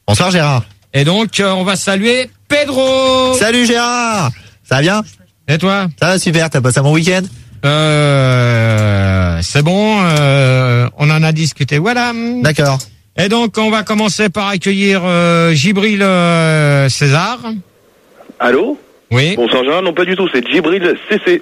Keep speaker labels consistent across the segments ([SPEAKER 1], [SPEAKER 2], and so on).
[SPEAKER 1] Bonsoir Gérard.
[SPEAKER 2] Et donc, on va saluer Pedro.
[SPEAKER 1] Salut Gérard. Ça va bien?
[SPEAKER 2] Et toi?
[SPEAKER 1] Ça va super, t'as passé un bon week-end?
[SPEAKER 2] C'est bon, on en a discuté, voilà.
[SPEAKER 1] D'accord.
[SPEAKER 2] Et donc, on va commencer par accueillir Djibril César.
[SPEAKER 3] Allô?
[SPEAKER 2] Oui.
[SPEAKER 3] Bonsoir Gérard, non pas du tout, c'est Djibril CC.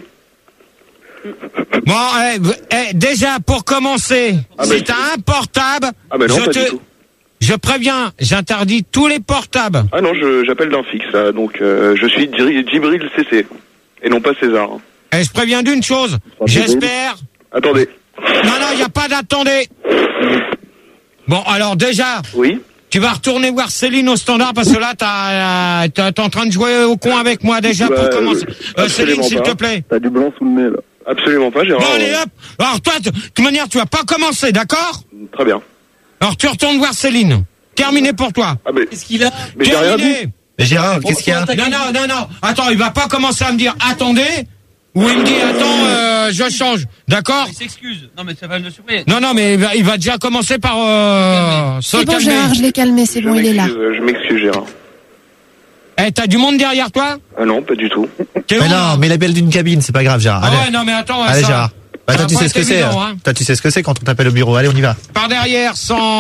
[SPEAKER 2] Bon, déjà, pour commencer, si t'as un portable,
[SPEAKER 3] non, pas du tout.
[SPEAKER 2] Je préviens, j'interdis tous les portables.
[SPEAKER 3] Ah non, j'appelle d'un fixe, là, donc je suis Djibril CC, et non pas César.
[SPEAKER 2] Et je préviens d'une chose, j'espère...
[SPEAKER 3] Attendez.
[SPEAKER 2] Non, il n'y a pas d'attendez. Bon, alors déjà...
[SPEAKER 3] Oui.
[SPEAKER 2] Tu vas retourner voir Céline au standard parce que là, t'es en train de jouer au con avec moi déjà pour commencer. Céline, s'il te plaît.
[SPEAKER 3] T'as du blanc sous le nez, là. Absolument pas, Gérard.
[SPEAKER 2] Bon, allez, hop. Alors toi, de toute manière, tu vas pas commencer, d'accord?
[SPEAKER 3] Très bien.
[SPEAKER 2] Alors tu retournes voir Céline. Terminé pour toi.
[SPEAKER 3] Ah, mais...
[SPEAKER 4] Qu'est-ce qu'il a?
[SPEAKER 3] Mais j'ai rien dit.
[SPEAKER 1] Mais Gérard, qu'est-ce qu'il y a?
[SPEAKER 2] Non. Attends, il va pas commencer à me dire attendez. Ou il me dit attends, je change. D'accord?
[SPEAKER 4] Il s'excuse. Non, mais ça va le surprendre.
[SPEAKER 2] Non, mais il va déjà commencer par se
[SPEAKER 5] C'est bon
[SPEAKER 2] calmer.
[SPEAKER 5] Gérard, je l'ai calmé, c'est bon, il est là.
[SPEAKER 3] Je m'excuse, Gérard.
[SPEAKER 2] Eh, t'as du monde derrière toi?
[SPEAKER 3] Ah non, pas du tout.
[SPEAKER 2] T'es
[SPEAKER 1] Mais
[SPEAKER 2] où, là
[SPEAKER 1] non, mais l'appel d'une cabine, c'est pas grave Gérard.
[SPEAKER 2] Ah
[SPEAKER 1] Allez.
[SPEAKER 2] ouais, non, mais attends.
[SPEAKER 1] Allez
[SPEAKER 2] ça-
[SPEAKER 1] Gérard. Bah,
[SPEAKER 2] ça
[SPEAKER 1] toi
[SPEAKER 2] va
[SPEAKER 1] tu
[SPEAKER 2] pas
[SPEAKER 1] sais
[SPEAKER 2] être
[SPEAKER 1] ce que c'est.
[SPEAKER 2] évident, hein.
[SPEAKER 1] Toi tu sais ce que c'est quand on t'appelle au bureau. Allez, on y va.
[SPEAKER 2] Par derrière,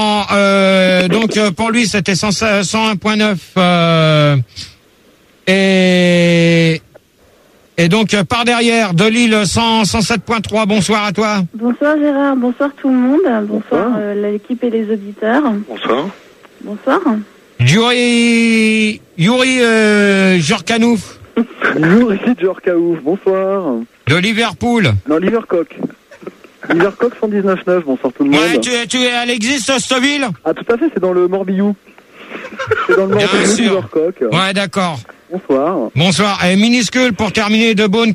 [SPEAKER 2] donc pour lui c'était 101.9 et donc par derrière de Lille 107.3. Bonsoir à toi.
[SPEAKER 6] Bonsoir Gérard, bonsoir tout le monde, bonsoir l'équipe et les auditeurs.
[SPEAKER 3] Bonsoir.
[SPEAKER 6] Bonsoir.
[SPEAKER 2] Yuri Jorkanouf
[SPEAKER 7] Bonjour, ici Djorkaouf, bonsoir.
[SPEAKER 2] de Liverpool.
[SPEAKER 7] Non, Livercock. Livercock 119.9, bonsoir tout le monde.
[SPEAKER 2] Ouais, elle existe cette ville?
[SPEAKER 7] Ah, tout à fait, c'est dans le Morbihan. C'est dans le
[SPEAKER 2] Bien
[SPEAKER 7] Morbihan,
[SPEAKER 2] sûr.
[SPEAKER 7] Livercock.
[SPEAKER 2] Ouais, d'accord.
[SPEAKER 7] Bonsoir.
[SPEAKER 2] Bonsoir. Et minuscule pour terminer de Beaune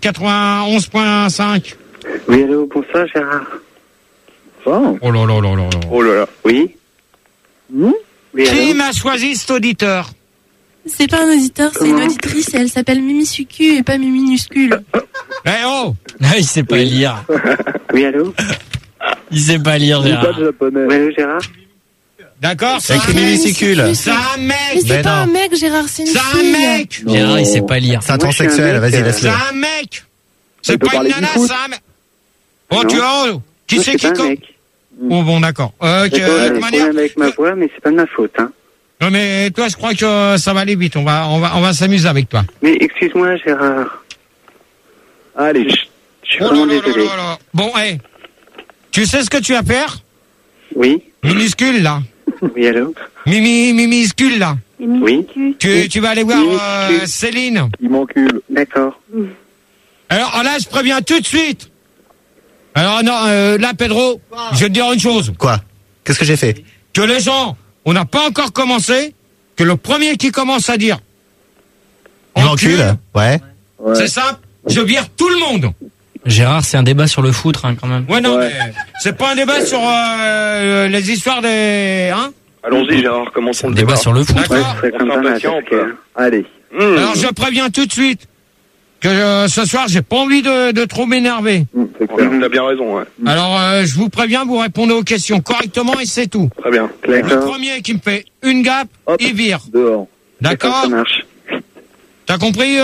[SPEAKER 2] 91.5.
[SPEAKER 8] Oui, allô, bonsoir Gérard.
[SPEAKER 7] Bonsoir.
[SPEAKER 2] Oh là là là là là.
[SPEAKER 3] Oh là là.
[SPEAKER 8] Oui. Oui,
[SPEAKER 2] Qui
[SPEAKER 8] allô.
[SPEAKER 2] m'a choisi cet auditeur?
[SPEAKER 5] C'est pas un auditeur, c'est une auditrice et elle s'appelle Mimi Sucu et pas Mimi Minuscule.
[SPEAKER 2] Eh oh!
[SPEAKER 4] Il sait pas lire.
[SPEAKER 8] Oui, allô.
[SPEAKER 4] Il sait pas lire,
[SPEAKER 7] Je
[SPEAKER 4] Gérard.
[SPEAKER 7] pas de japonais.
[SPEAKER 8] Oui, allô Gérard.
[SPEAKER 2] D'accord, c'est
[SPEAKER 1] Avec
[SPEAKER 2] un
[SPEAKER 1] une
[SPEAKER 2] mec.
[SPEAKER 1] minuscule.
[SPEAKER 2] C'est un
[SPEAKER 5] Mais
[SPEAKER 2] mec.
[SPEAKER 5] c'est
[SPEAKER 1] Ben
[SPEAKER 5] pas
[SPEAKER 1] non.
[SPEAKER 5] un mec Gérard, c'est une
[SPEAKER 2] C'est
[SPEAKER 5] fille.
[SPEAKER 2] un mec.
[SPEAKER 4] Gérard, il sait pas lire.
[SPEAKER 1] C'est un
[SPEAKER 8] Moi, je suis un
[SPEAKER 1] transsexuel,
[SPEAKER 8] mec,
[SPEAKER 1] vas-y,
[SPEAKER 2] C'est
[SPEAKER 1] laisse-le.
[SPEAKER 2] un mec. C'est
[SPEAKER 7] Il peut
[SPEAKER 2] pas une
[SPEAKER 7] parler du
[SPEAKER 2] nana,
[SPEAKER 7] foot.
[SPEAKER 2] c'est un mec. Oh,
[SPEAKER 8] Non.
[SPEAKER 2] tu vois, qui
[SPEAKER 8] Moi,
[SPEAKER 2] c'est
[SPEAKER 8] c'est
[SPEAKER 2] qui
[SPEAKER 8] pas un
[SPEAKER 2] compte?
[SPEAKER 8] mec.
[SPEAKER 2] Oh, bon, d'accord.
[SPEAKER 8] D'accord,
[SPEAKER 2] de
[SPEAKER 8] j'ai
[SPEAKER 2] toute
[SPEAKER 8] des
[SPEAKER 2] manière.
[SPEAKER 8] problèmes avec ma voix, mais c'est pas de ma faute, hein.
[SPEAKER 2] Non, mais toi, je crois que ça va aller vite. On va s'amuser avec toi.
[SPEAKER 8] Mais excuse-moi Gérard.
[SPEAKER 7] Allez.
[SPEAKER 8] Je suis vraiment désolé.
[SPEAKER 2] là. Bon, tu sais ce que tu vas faire?
[SPEAKER 8] Oui.
[SPEAKER 2] Minuscule, là.
[SPEAKER 8] Oui, allô.
[SPEAKER 2] Minuscule, là.
[SPEAKER 8] Oui.
[SPEAKER 2] Tu vas aller voir
[SPEAKER 8] Minuscule.
[SPEAKER 2] Céline.
[SPEAKER 7] Il m'encule.
[SPEAKER 8] D'accord.
[SPEAKER 2] Alors là, je préviens tout de suite. Alors non, là, Pedro, je vais te dire une chose.
[SPEAKER 1] Quoi? Qu'est-ce que j'ai fait?
[SPEAKER 2] Que les gens, on n'a pas encore commencé, que le premier qui commence à dire
[SPEAKER 1] Il m'encule. Ouais.
[SPEAKER 7] Ouais.
[SPEAKER 2] c'est simple, je vire tout le monde.
[SPEAKER 4] Gérard, c'est un débat sur le foot, hein, quand même.
[SPEAKER 2] Ouais, non,
[SPEAKER 7] Ouais.
[SPEAKER 2] mais c'est pas un débat sur les histoires des... Hein?
[SPEAKER 3] Allons-y, Gérard, commençons le
[SPEAKER 4] Débat
[SPEAKER 3] débat.
[SPEAKER 4] sur le foot.
[SPEAKER 2] D'accord.
[SPEAKER 8] Ouais, ce serait
[SPEAKER 3] On
[SPEAKER 8] sympa,
[SPEAKER 3] s'impatiente,
[SPEAKER 8] parce que-
[SPEAKER 3] là.
[SPEAKER 7] Allez.
[SPEAKER 2] Alors je préviens tout de suite que ce soir, j'ai pas envie de trop m'énerver.
[SPEAKER 7] C'est clair.
[SPEAKER 3] T'as bien raison, ouais.
[SPEAKER 2] Alors je vous préviens, vous répondez aux questions correctement et c'est tout.
[SPEAKER 3] Très bien.
[SPEAKER 2] Le
[SPEAKER 8] D'accord.
[SPEAKER 2] premier qui me fait une gaffe,
[SPEAKER 7] Hop.
[SPEAKER 2] il vire.
[SPEAKER 7] Dehors.
[SPEAKER 2] D'accord?
[SPEAKER 8] Ça marche.
[SPEAKER 2] T'as compris,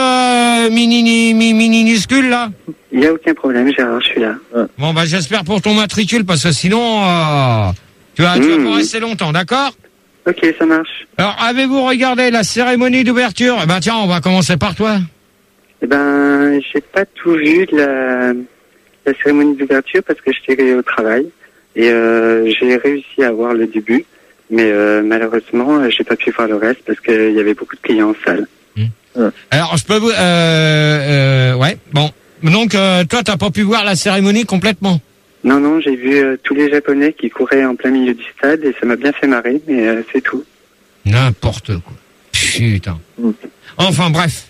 [SPEAKER 2] minuscule, là?
[SPEAKER 8] Il n'y a aucun problème, Gérard, je suis là.
[SPEAKER 2] Bon, bah, j'espère pour ton matricule, parce que sinon, tu vas pas rester longtemps, d'accord?
[SPEAKER 8] Ok, ça marche.
[SPEAKER 2] Alors, avez-vous regardé la cérémonie d'ouverture? Eh ben, tiens, on va commencer par toi.
[SPEAKER 8] Eh ben, j'ai pas tout vu de la cérémonie d'ouverture parce que j'étais au travail et j'ai réussi à voir le début, mais malheureusement, j'ai pas pu voir le reste parce qu'il y avait beaucoup de clients en salle.
[SPEAKER 2] Alors, je peux vous... ouais, bon. Donc, toi, t'as pas pu voir la cérémonie complètement?
[SPEAKER 8] Non, non, j'ai vu tous les Japonais qui couraient en plein milieu du stade et ça m'a bien fait marrer, mais c'est tout.
[SPEAKER 2] N'importe quoi. Putain. Enfin, bref.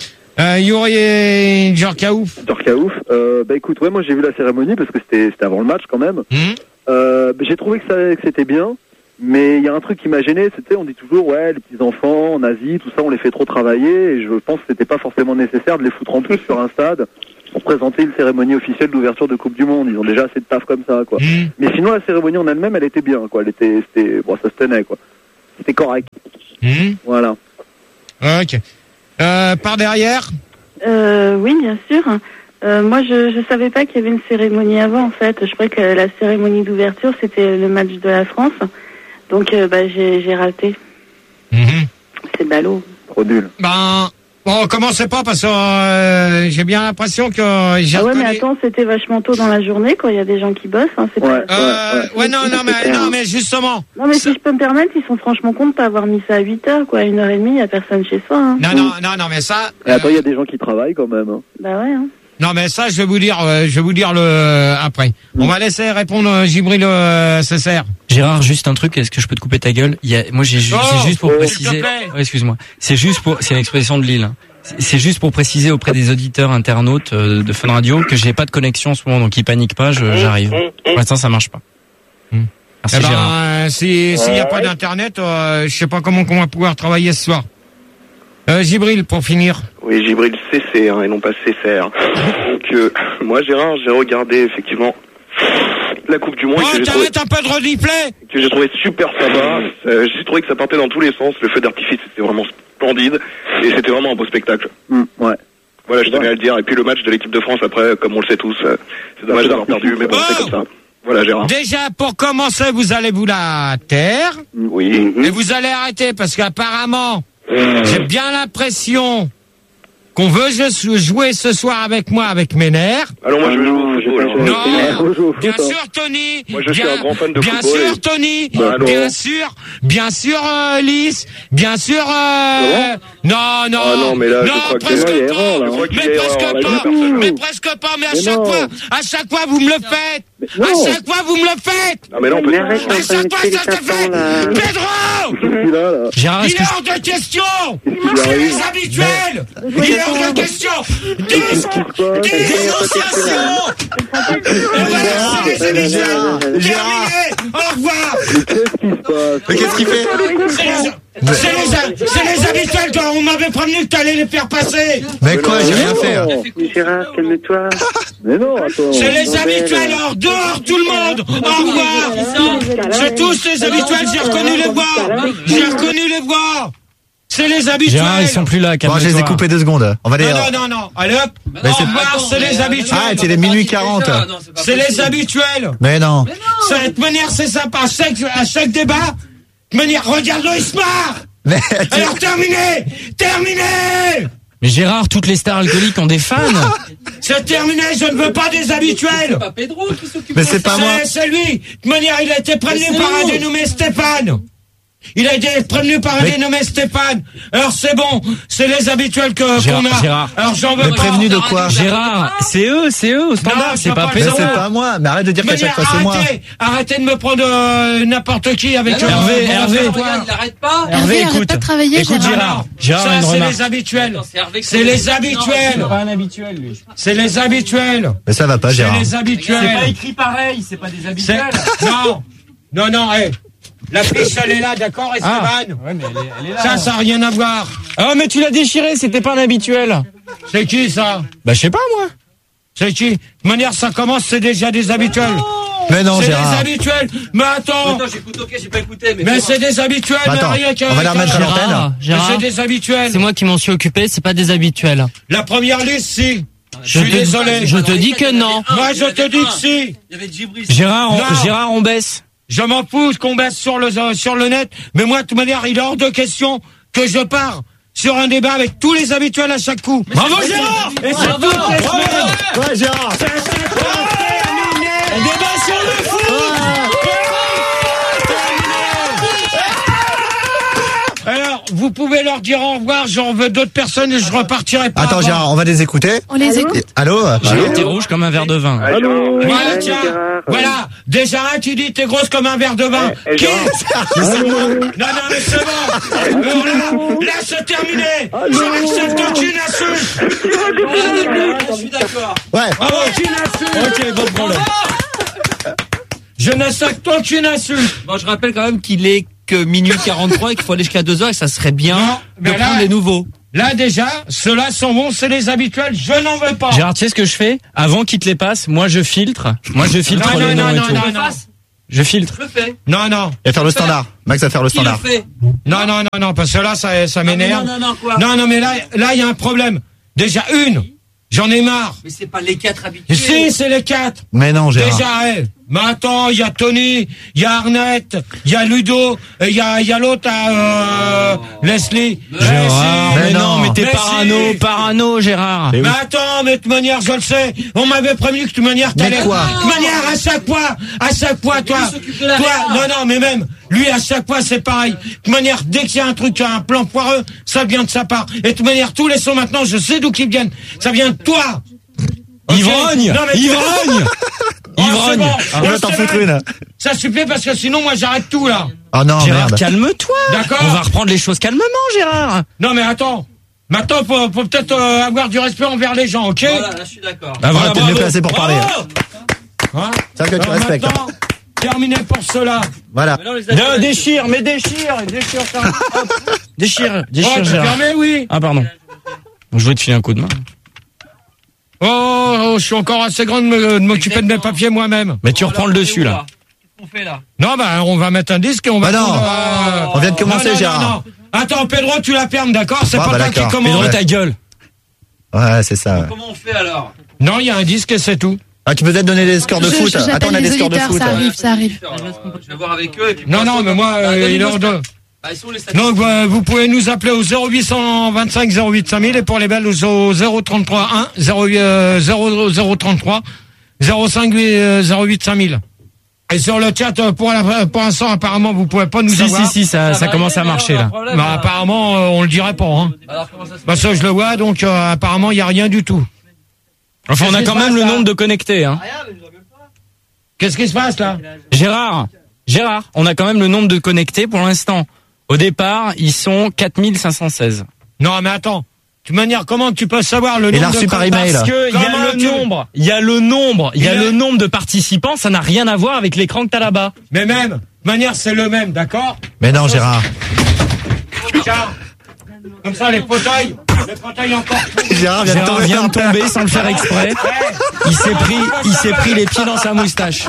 [SPEAKER 2] Yuri Djorkaouf.
[SPEAKER 7] Djorkaouf. Bah écoute, ouais, moi j'ai vu la cérémonie parce que c'était avant le match quand même. J'ai trouvé que c'était bien, mais il y a un truc qui m'a gêné, c'était on dit toujours ouais les petits enfants en Asie, tout ça on les fait trop travailler et je pense que c'était pas forcément nécessaire de les foutre en plus sur un stade pour présenter une cérémonie officielle d'ouverture de Coupe du Monde. Ils ont déjà assez de taf comme ça quoi. Mais sinon la cérémonie en elle-même elle était bien quoi, c'était bon ça se tenait quoi. C'était correct. Voilà.
[SPEAKER 2] Ok. Par derrière?
[SPEAKER 6] Oui, bien sûr. Moi, je savais pas qu'il y avait une cérémonie avant, en fait. Je croyais que la cérémonie d'ouverture, c'était le match de la France. Donc, j'ai raté. C'est ballot.
[SPEAKER 7] Trop nul.
[SPEAKER 2] Bon, commencez pas parce que j'ai bien l'impression que j'ai
[SPEAKER 6] Ah ouais, mais attends, c'était vachement tôt dans la journée, quand il y a des gens qui bossent. Hein, c'est
[SPEAKER 2] non, mais justement.
[SPEAKER 6] Non, mais si je peux me permettre, ils sont franchement cons de pas avoir mis ça à 8h, quoi. 1h30, il y a personne chez soi. Hein.
[SPEAKER 2] Non, mais ça.
[SPEAKER 7] Et attends, il y a des gens qui travaillent quand même. Hein.
[SPEAKER 6] Bah ouais. Hein.
[SPEAKER 2] Non, mais ça, je vais vous dire le après. On va laisser répondre Djibril Cesser.
[SPEAKER 4] Gérard, juste un truc, est-ce que je peux te couper ta gueule? C'est juste pour préciser. Excuse-moi. C'est une expression de Lille. Hein. C'est juste pour préciser auprès des auditeurs internautes de Fun Radio que j'ai pas de connexion en ce moment, donc ils paniquent pas, j'arrive. Pour l'instant, ça marche pas. Merci Gérard.
[SPEAKER 2] S'il y a pas d'internet, je sais pas comment on va pouvoir travailler ce soir. Djibril, pour finir.
[SPEAKER 3] Oui, Djibril CC, et non pas CCR. Donc, moi, Gérard, j'ai regardé effectivement la Coupe du Monde.
[SPEAKER 2] T'arrêtes un peu de replay.
[SPEAKER 3] Que j'ai trouvé super sympa. J'ai trouvé que ça partait dans tous les sens. Le feu d'artifice, c'était vraiment splendide. Et c'était vraiment un beau spectacle.
[SPEAKER 7] Ouais.
[SPEAKER 3] Voilà, je tenais à le dire. Et puis le match de l'équipe de France, après, comme on le sait tous, c'est dommage d'avoir perdu, mais bon, c'est comme ça. Voilà, Gérard.
[SPEAKER 2] Déjà, pour commencer, vous allez vous la taire.
[SPEAKER 3] Oui.
[SPEAKER 2] Et vous allez arrêter, parce qu'apparemment, j'ai bien l'impression qu'on veut jouer ce soir avec moi, avec mes nerfs.
[SPEAKER 3] Alors moi, je veux jouer au football.
[SPEAKER 2] Non, bien sûr, Tony.
[SPEAKER 3] Moi, je suis un grand fan de
[SPEAKER 2] bien
[SPEAKER 3] football.
[SPEAKER 2] Bien sûr, Tony. Bien sûr, Lys. Bien sûr, non.
[SPEAKER 3] Ah non, mais là, je crois
[SPEAKER 2] presque
[SPEAKER 3] qu'il y a
[SPEAKER 2] pas.
[SPEAKER 3] erreur, là.
[SPEAKER 2] Mais presque pas. Mais à chaque fois, vous me le faites. À chaque fois, vous me le faites.
[SPEAKER 3] Ah, mais là, on peut.
[SPEAKER 2] À chaque fois, ça se fait. Pedro!
[SPEAKER 4] Gérard,
[SPEAKER 2] Il est hors de question. C'est les habituels. Il est hors de question. Dissociation. Terminé. Au revoir.
[SPEAKER 1] Mais qu'est-ce qu'il fait?
[SPEAKER 2] C'est les habituels quand on m'avait prévenu que t'allais les faire passer.
[SPEAKER 1] Mais quoi, j'ai rien fait. Hein.
[SPEAKER 8] Gérard, calme-toi.
[SPEAKER 7] Mais non, attends.
[SPEAKER 2] C'est les habituels, alors dehors tout le monde. Au revoir. C'est tous les habituels, j'ai reconnu les voix. C'est les habituels.
[SPEAKER 4] Gérard, ils sont plus là,
[SPEAKER 1] Bon, je les ai coupés 2 secondes. On va les...
[SPEAKER 2] Non. Allez hop. Au revoir, c'est les habituels.
[SPEAKER 1] Ah, c'est les minuit 40.
[SPEAKER 2] C'est les habituels.
[SPEAKER 1] Mais non.
[SPEAKER 2] Ça, de toute manière, c'est sympa. À chaque débat, de manière, regarde-le, il se marre.
[SPEAKER 1] Mais
[SPEAKER 2] Alors, terminé.
[SPEAKER 4] Mais Gérard, toutes les stars alcooliques ont des fans.
[SPEAKER 2] C'est terminé, je ne veux pas des habituels.
[SPEAKER 9] C'est pas Pedro qui s'occupe.
[SPEAKER 1] Mais c'est pas moi.
[SPEAKER 2] C'est lui. De toute manière, il a été prévenu par un dénommé Stéphane. Il a été prévenu par un dénommé Stéphane. Alors c'est bon, c'est les habituels qu'on a.
[SPEAKER 4] Gérard.
[SPEAKER 2] Alors j'en veux
[SPEAKER 1] Mais
[SPEAKER 2] pas.
[SPEAKER 1] prévenu de quoi?
[SPEAKER 4] Gérard, c'est eux au standard, c'est pas
[SPEAKER 1] Mais
[SPEAKER 4] Pedro.
[SPEAKER 1] c'est pas moi. Mais arrête de dire qu'à chaque fois c'est moi.
[SPEAKER 2] Arrêtez de me prendre n'importe qui avec
[SPEAKER 4] Hervé,
[SPEAKER 9] Il n'arrête pas.
[SPEAKER 4] Hervé,
[SPEAKER 5] arrête pas de travailler,
[SPEAKER 4] écoute
[SPEAKER 5] Gérard.
[SPEAKER 4] Gérard,
[SPEAKER 2] Ça,
[SPEAKER 4] une
[SPEAKER 2] c'est
[SPEAKER 4] remarque.
[SPEAKER 2] les habituels.
[SPEAKER 9] C'est
[SPEAKER 2] les habituels.
[SPEAKER 4] C'est pas un habituel, lui.
[SPEAKER 2] C'est les habituels.
[SPEAKER 1] Mais ça va pas,
[SPEAKER 2] C'est
[SPEAKER 1] Gérard.
[SPEAKER 2] les habituels.
[SPEAKER 9] C'est pas écrit pareil, c'est pas des habituels.
[SPEAKER 2] Non, hey. La fiche, elle est là, d'accord, Esteban?
[SPEAKER 4] Ouais, mais elle est là.
[SPEAKER 2] Ça n'a rien à voir.
[SPEAKER 4] Oh, mais tu l'as déchiré, c'était pas un habituel.
[SPEAKER 2] C'est qui, ça?
[SPEAKER 4] Bah, je sais pas, moi.
[SPEAKER 2] C'est qui? De toute manière, ça commence, c'est déjà des habituels.
[SPEAKER 1] Mais non,
[SPEAKER 2] C'est
[SPEAKER 1] Gérard.
[SPEAKER 2] des habituels. Mais attends.
[SPEAKER 9] Attends, j'écoute, ok, j'ai pas écouté,
[SPEAKER 2] Mais c'est des habituels.
[SPEAKER 1] Bah, attends,
[SPEAKER 2] rien qu'à-
[SPEAKER 1] on va la remettre à l'antenne.
[SPEAKER 2] Mais
[SPEAKER 4] Gérard,
[SPEAKER 2] c'est des habituels.
[SPEAKER 4] c'est moi qui m'en suis occupé, c'est pas des habituels.
[SPEAKER 2] La première liste, si. Je suis désolé.
[SPEAKER 4] Je te dis que non.
[SPEAKER 2] Moi, je te dis que si.
[SPEAKER 9] Il y avait Djibril.
[SPEAKER 4] Gérard,
[SPEAKER 2] Non.
[SPEAKER 4] Gérard, on baisse.
[SPEAKER 2] Je m'en fous qu'on baisse sur le net. Mais moi, de toute manière, il est hors de question que je pars sur un débat avec tous les habituels à chaque coup. Bravo, Gérard! Et c'est toutes les semaines.
[SPEAKER 1] Ouais, Gérard.
[SPEAKER 2] C'est à chaque fois terminé. Un débat sur le foot. Alors, vous pouvez leur dire au revoir, j'en veux d'autres personnes et je repartirai pas.
[SPEAKER 1] Attends,
[SPEAKER 2] avant.
[SPEAKER 1] Gérard, on va les écouter.
[SPEAKER 5] On les écoute.
[SPEAKER 1] Allô?
[SPEAKER 4] Gérard, t'es rouge comme un verre de vin.
[SPEAKER 7] Allô?
[SPEAKER 2] Voilà, tiens, voilà. Déjà, tu dis t'es grosse comme un verre de vin. Qui? Non, mais c'est bon. Alors là, c'est terminé. Je n'accepte aucune insulte.
[SPEAKER 9] Je suis d'accord.
[SPEAKER 1] Ouais.
[SPEAKER 2] Aucune insulte.
[SPEAKER 4] Ok, bon problème.
[SPEAKER 2] Je n'accepte aucune insulte.
[SPEAKER 9] Bon, je rappelle quand même qu'il est que minuit 43 et qu'il faut aller jusqu'à 2h et que ça serait bien
[SPEAKER 2] Non,
[SPEAKER 9] de
[SPEAKER 2] mais là-
[SPEAKER 9] prendre les nouveaux.
[SPEAKER 2] Là, déjà, ceux-là sont bons, c'est les habituels. Je n'en veux pas.
[SPEAKER 4] Gérard, tu sais ce que je fais? Avant qu'il te les passe, moi je filtre. Moi je filtre les noms et tout. Je filtre.
[SPEAKER 9] Je le fais.
[SPEAKER 2] Non, non.
[SPEAKER 1] Il va faire le standard. Max va faire le
[SPEAKER 9] Qui le
[SPEAKER 1] standard.
[SPEAKER 9] fait?
[SPEAKER 2] Non, parce que là, ça m'énerve.
[SPEAKER 9] Non, quoi?
[SPEAKER 2] Non, mais là, il y a un problème. Déjà, j'en ai marre.
[SPEAKER 9] Mais c'est pas les 4 habitués.
[SPEAKER 2] Si, c'est les 4.
[SPEAKER 1] Mais non, Gérard.
[SPEAKER 2] Déjà, mais attends, il y a Tony, il y a Arnett, il y a Ludo, il y a l'autre, Leslie.
[SPEAKER 4] Gérard, mais non, mais t'es
[SPEAKER 2] si.
[SPEAKER 4] parano, Gérard.
[SPEAKER 2] Mais attends, mais de toute manière, je le sais. On m'avait prévenu que de toute manière, t'allais. De toute manière, à chaque fois, toi, non, mais même, lui, à chaque fois, c'est pareil. De toute manière, dès qu'il y a un truc, un plan foireux, ça vient de sa part. Et de toute manière, tous les sons maintenant, je sais d'où qu'ils viennent. Ça vient de toi.
[SPEAKER 4] Ivrogne! Ivrogne!
[SPEAKER 2] Ivrogne!
[SPEAKER 1] On va t'en foutre une.
[SPEAKER 2] Ça suffit parce que sinon, moi, j'arrête tout, là.
[SPEAKER 1] Oh non,
[SPEAKER 4] Gérard,
[SPEAKER 1] merde.
[SPEAKER 4] calme-toi.
[SPEAKER 2] D'accord.
[SPEAKER 4] On va reprendre les choses calmement, Gérard.
[SPEAKER 2] Non, mais attends. Maintenant, faut peut-être avoir du respect envers les gens, ok?
[SPEAKER 9] Voilà, là, je suis d'accord.
[SPEAKER 1] Ah, voilà, t'es mieux placé pour parler.
[SPEAKER 2] Hein?
[SPEAKER 1] C'est ça que tu respectes.
[SPEAKER 2] Maintenant, terminé pour cela.
[SPEAKER 1] Voilà.
[SPEAKER 4] Déchire ça. Déchire,
[SPEAKER 2] t'es
[SPEAKER 4] Gérard.
[SPEAKER 2] fermé, oui.
[SPEAKER 4] Ah, pardon. Je voulais te filer un coup de main.
[SPEAKER 2] Oh, je suis encore assez grand de m'occuper de mes papiers moi-même.
[SPEAKER 4] Mais tu reprends le dessus, là.
[SPEAKER 9] Qu'est-ce qu'on fait, là?
[SPEAKER 2] Non, on va mettre un disque et on va...
[SPEAKER 1] Bah non. On vient de commencer, Gérard.
[SPEAKER 2] Non. Attends, Pedro, tu la fermes, d'accord? C'est pas toi qui
[SPEAKER 1] d'accord.
[SPEAKER 2] commence.
[SPEAKER 4] Pedro, ta gueule.
[SPEAKER 1] Ouais, c'est ça.
[SPEAKER 9] Comment on fait, alors?
[SPEAKER 2] Non, il y a un disque et c'est tout.
[SPEAKER 1] Ah, tu peux peut-être donner des scores de foot. Attends, on a des scores de foot.
[SPEAKER 5] Ça arrive.
[SPEAKER 9] Je vais voir avec eux. Et puis
[SPEAKER 2] Non, mais moi, il est hors de... Donc, vous pouvez nous appeler au 0825 08 5000 et pour les belles au 033 1 0033 05 08 5000. Et sur le chat, pour l'instant, apparemment, vous pouvez pas nous avoir.
[SPEAKER 4] Si, ça commence à marcher, là.
[SPEAKER 2] Bah, apparemment, on le dirait pas, hein. Parce que je le vois, donc, apparemment, il y a rien du tout.
[SPEAKER 4] Enfin, on a quand même le nombre de connectés, hein.
[SPEAKER 2] Qu'est-ce qui se passe, là?
[SPEAKER 4] Gérard, on a quand même le nombre de connectés pour l'instant. Au départ, ils sont 4516.
[SPEAKER 2] Non, mais attends. De toute manière, comment tu peux savoir le nombre
[SPEAKER 1] reçu par email.
[SPEAKER 4] Parce que il y a le nombre de participants, ça n'a rien à voir avec l'écran que t'as là-bas.
[SPEAKER 2] Mais même, de toute manière, c'est le même, d'accord?
[SPEAKER 1] Mais non, Gérard.
[SPEAKER 2] Tiens. Comme ça, les fauteuils encore.
[SPEAKER 1] Gérard
[SPEAKER 4] vient de tomber sans le faire exprès. Il s'est pris les pieds dans sa moustache.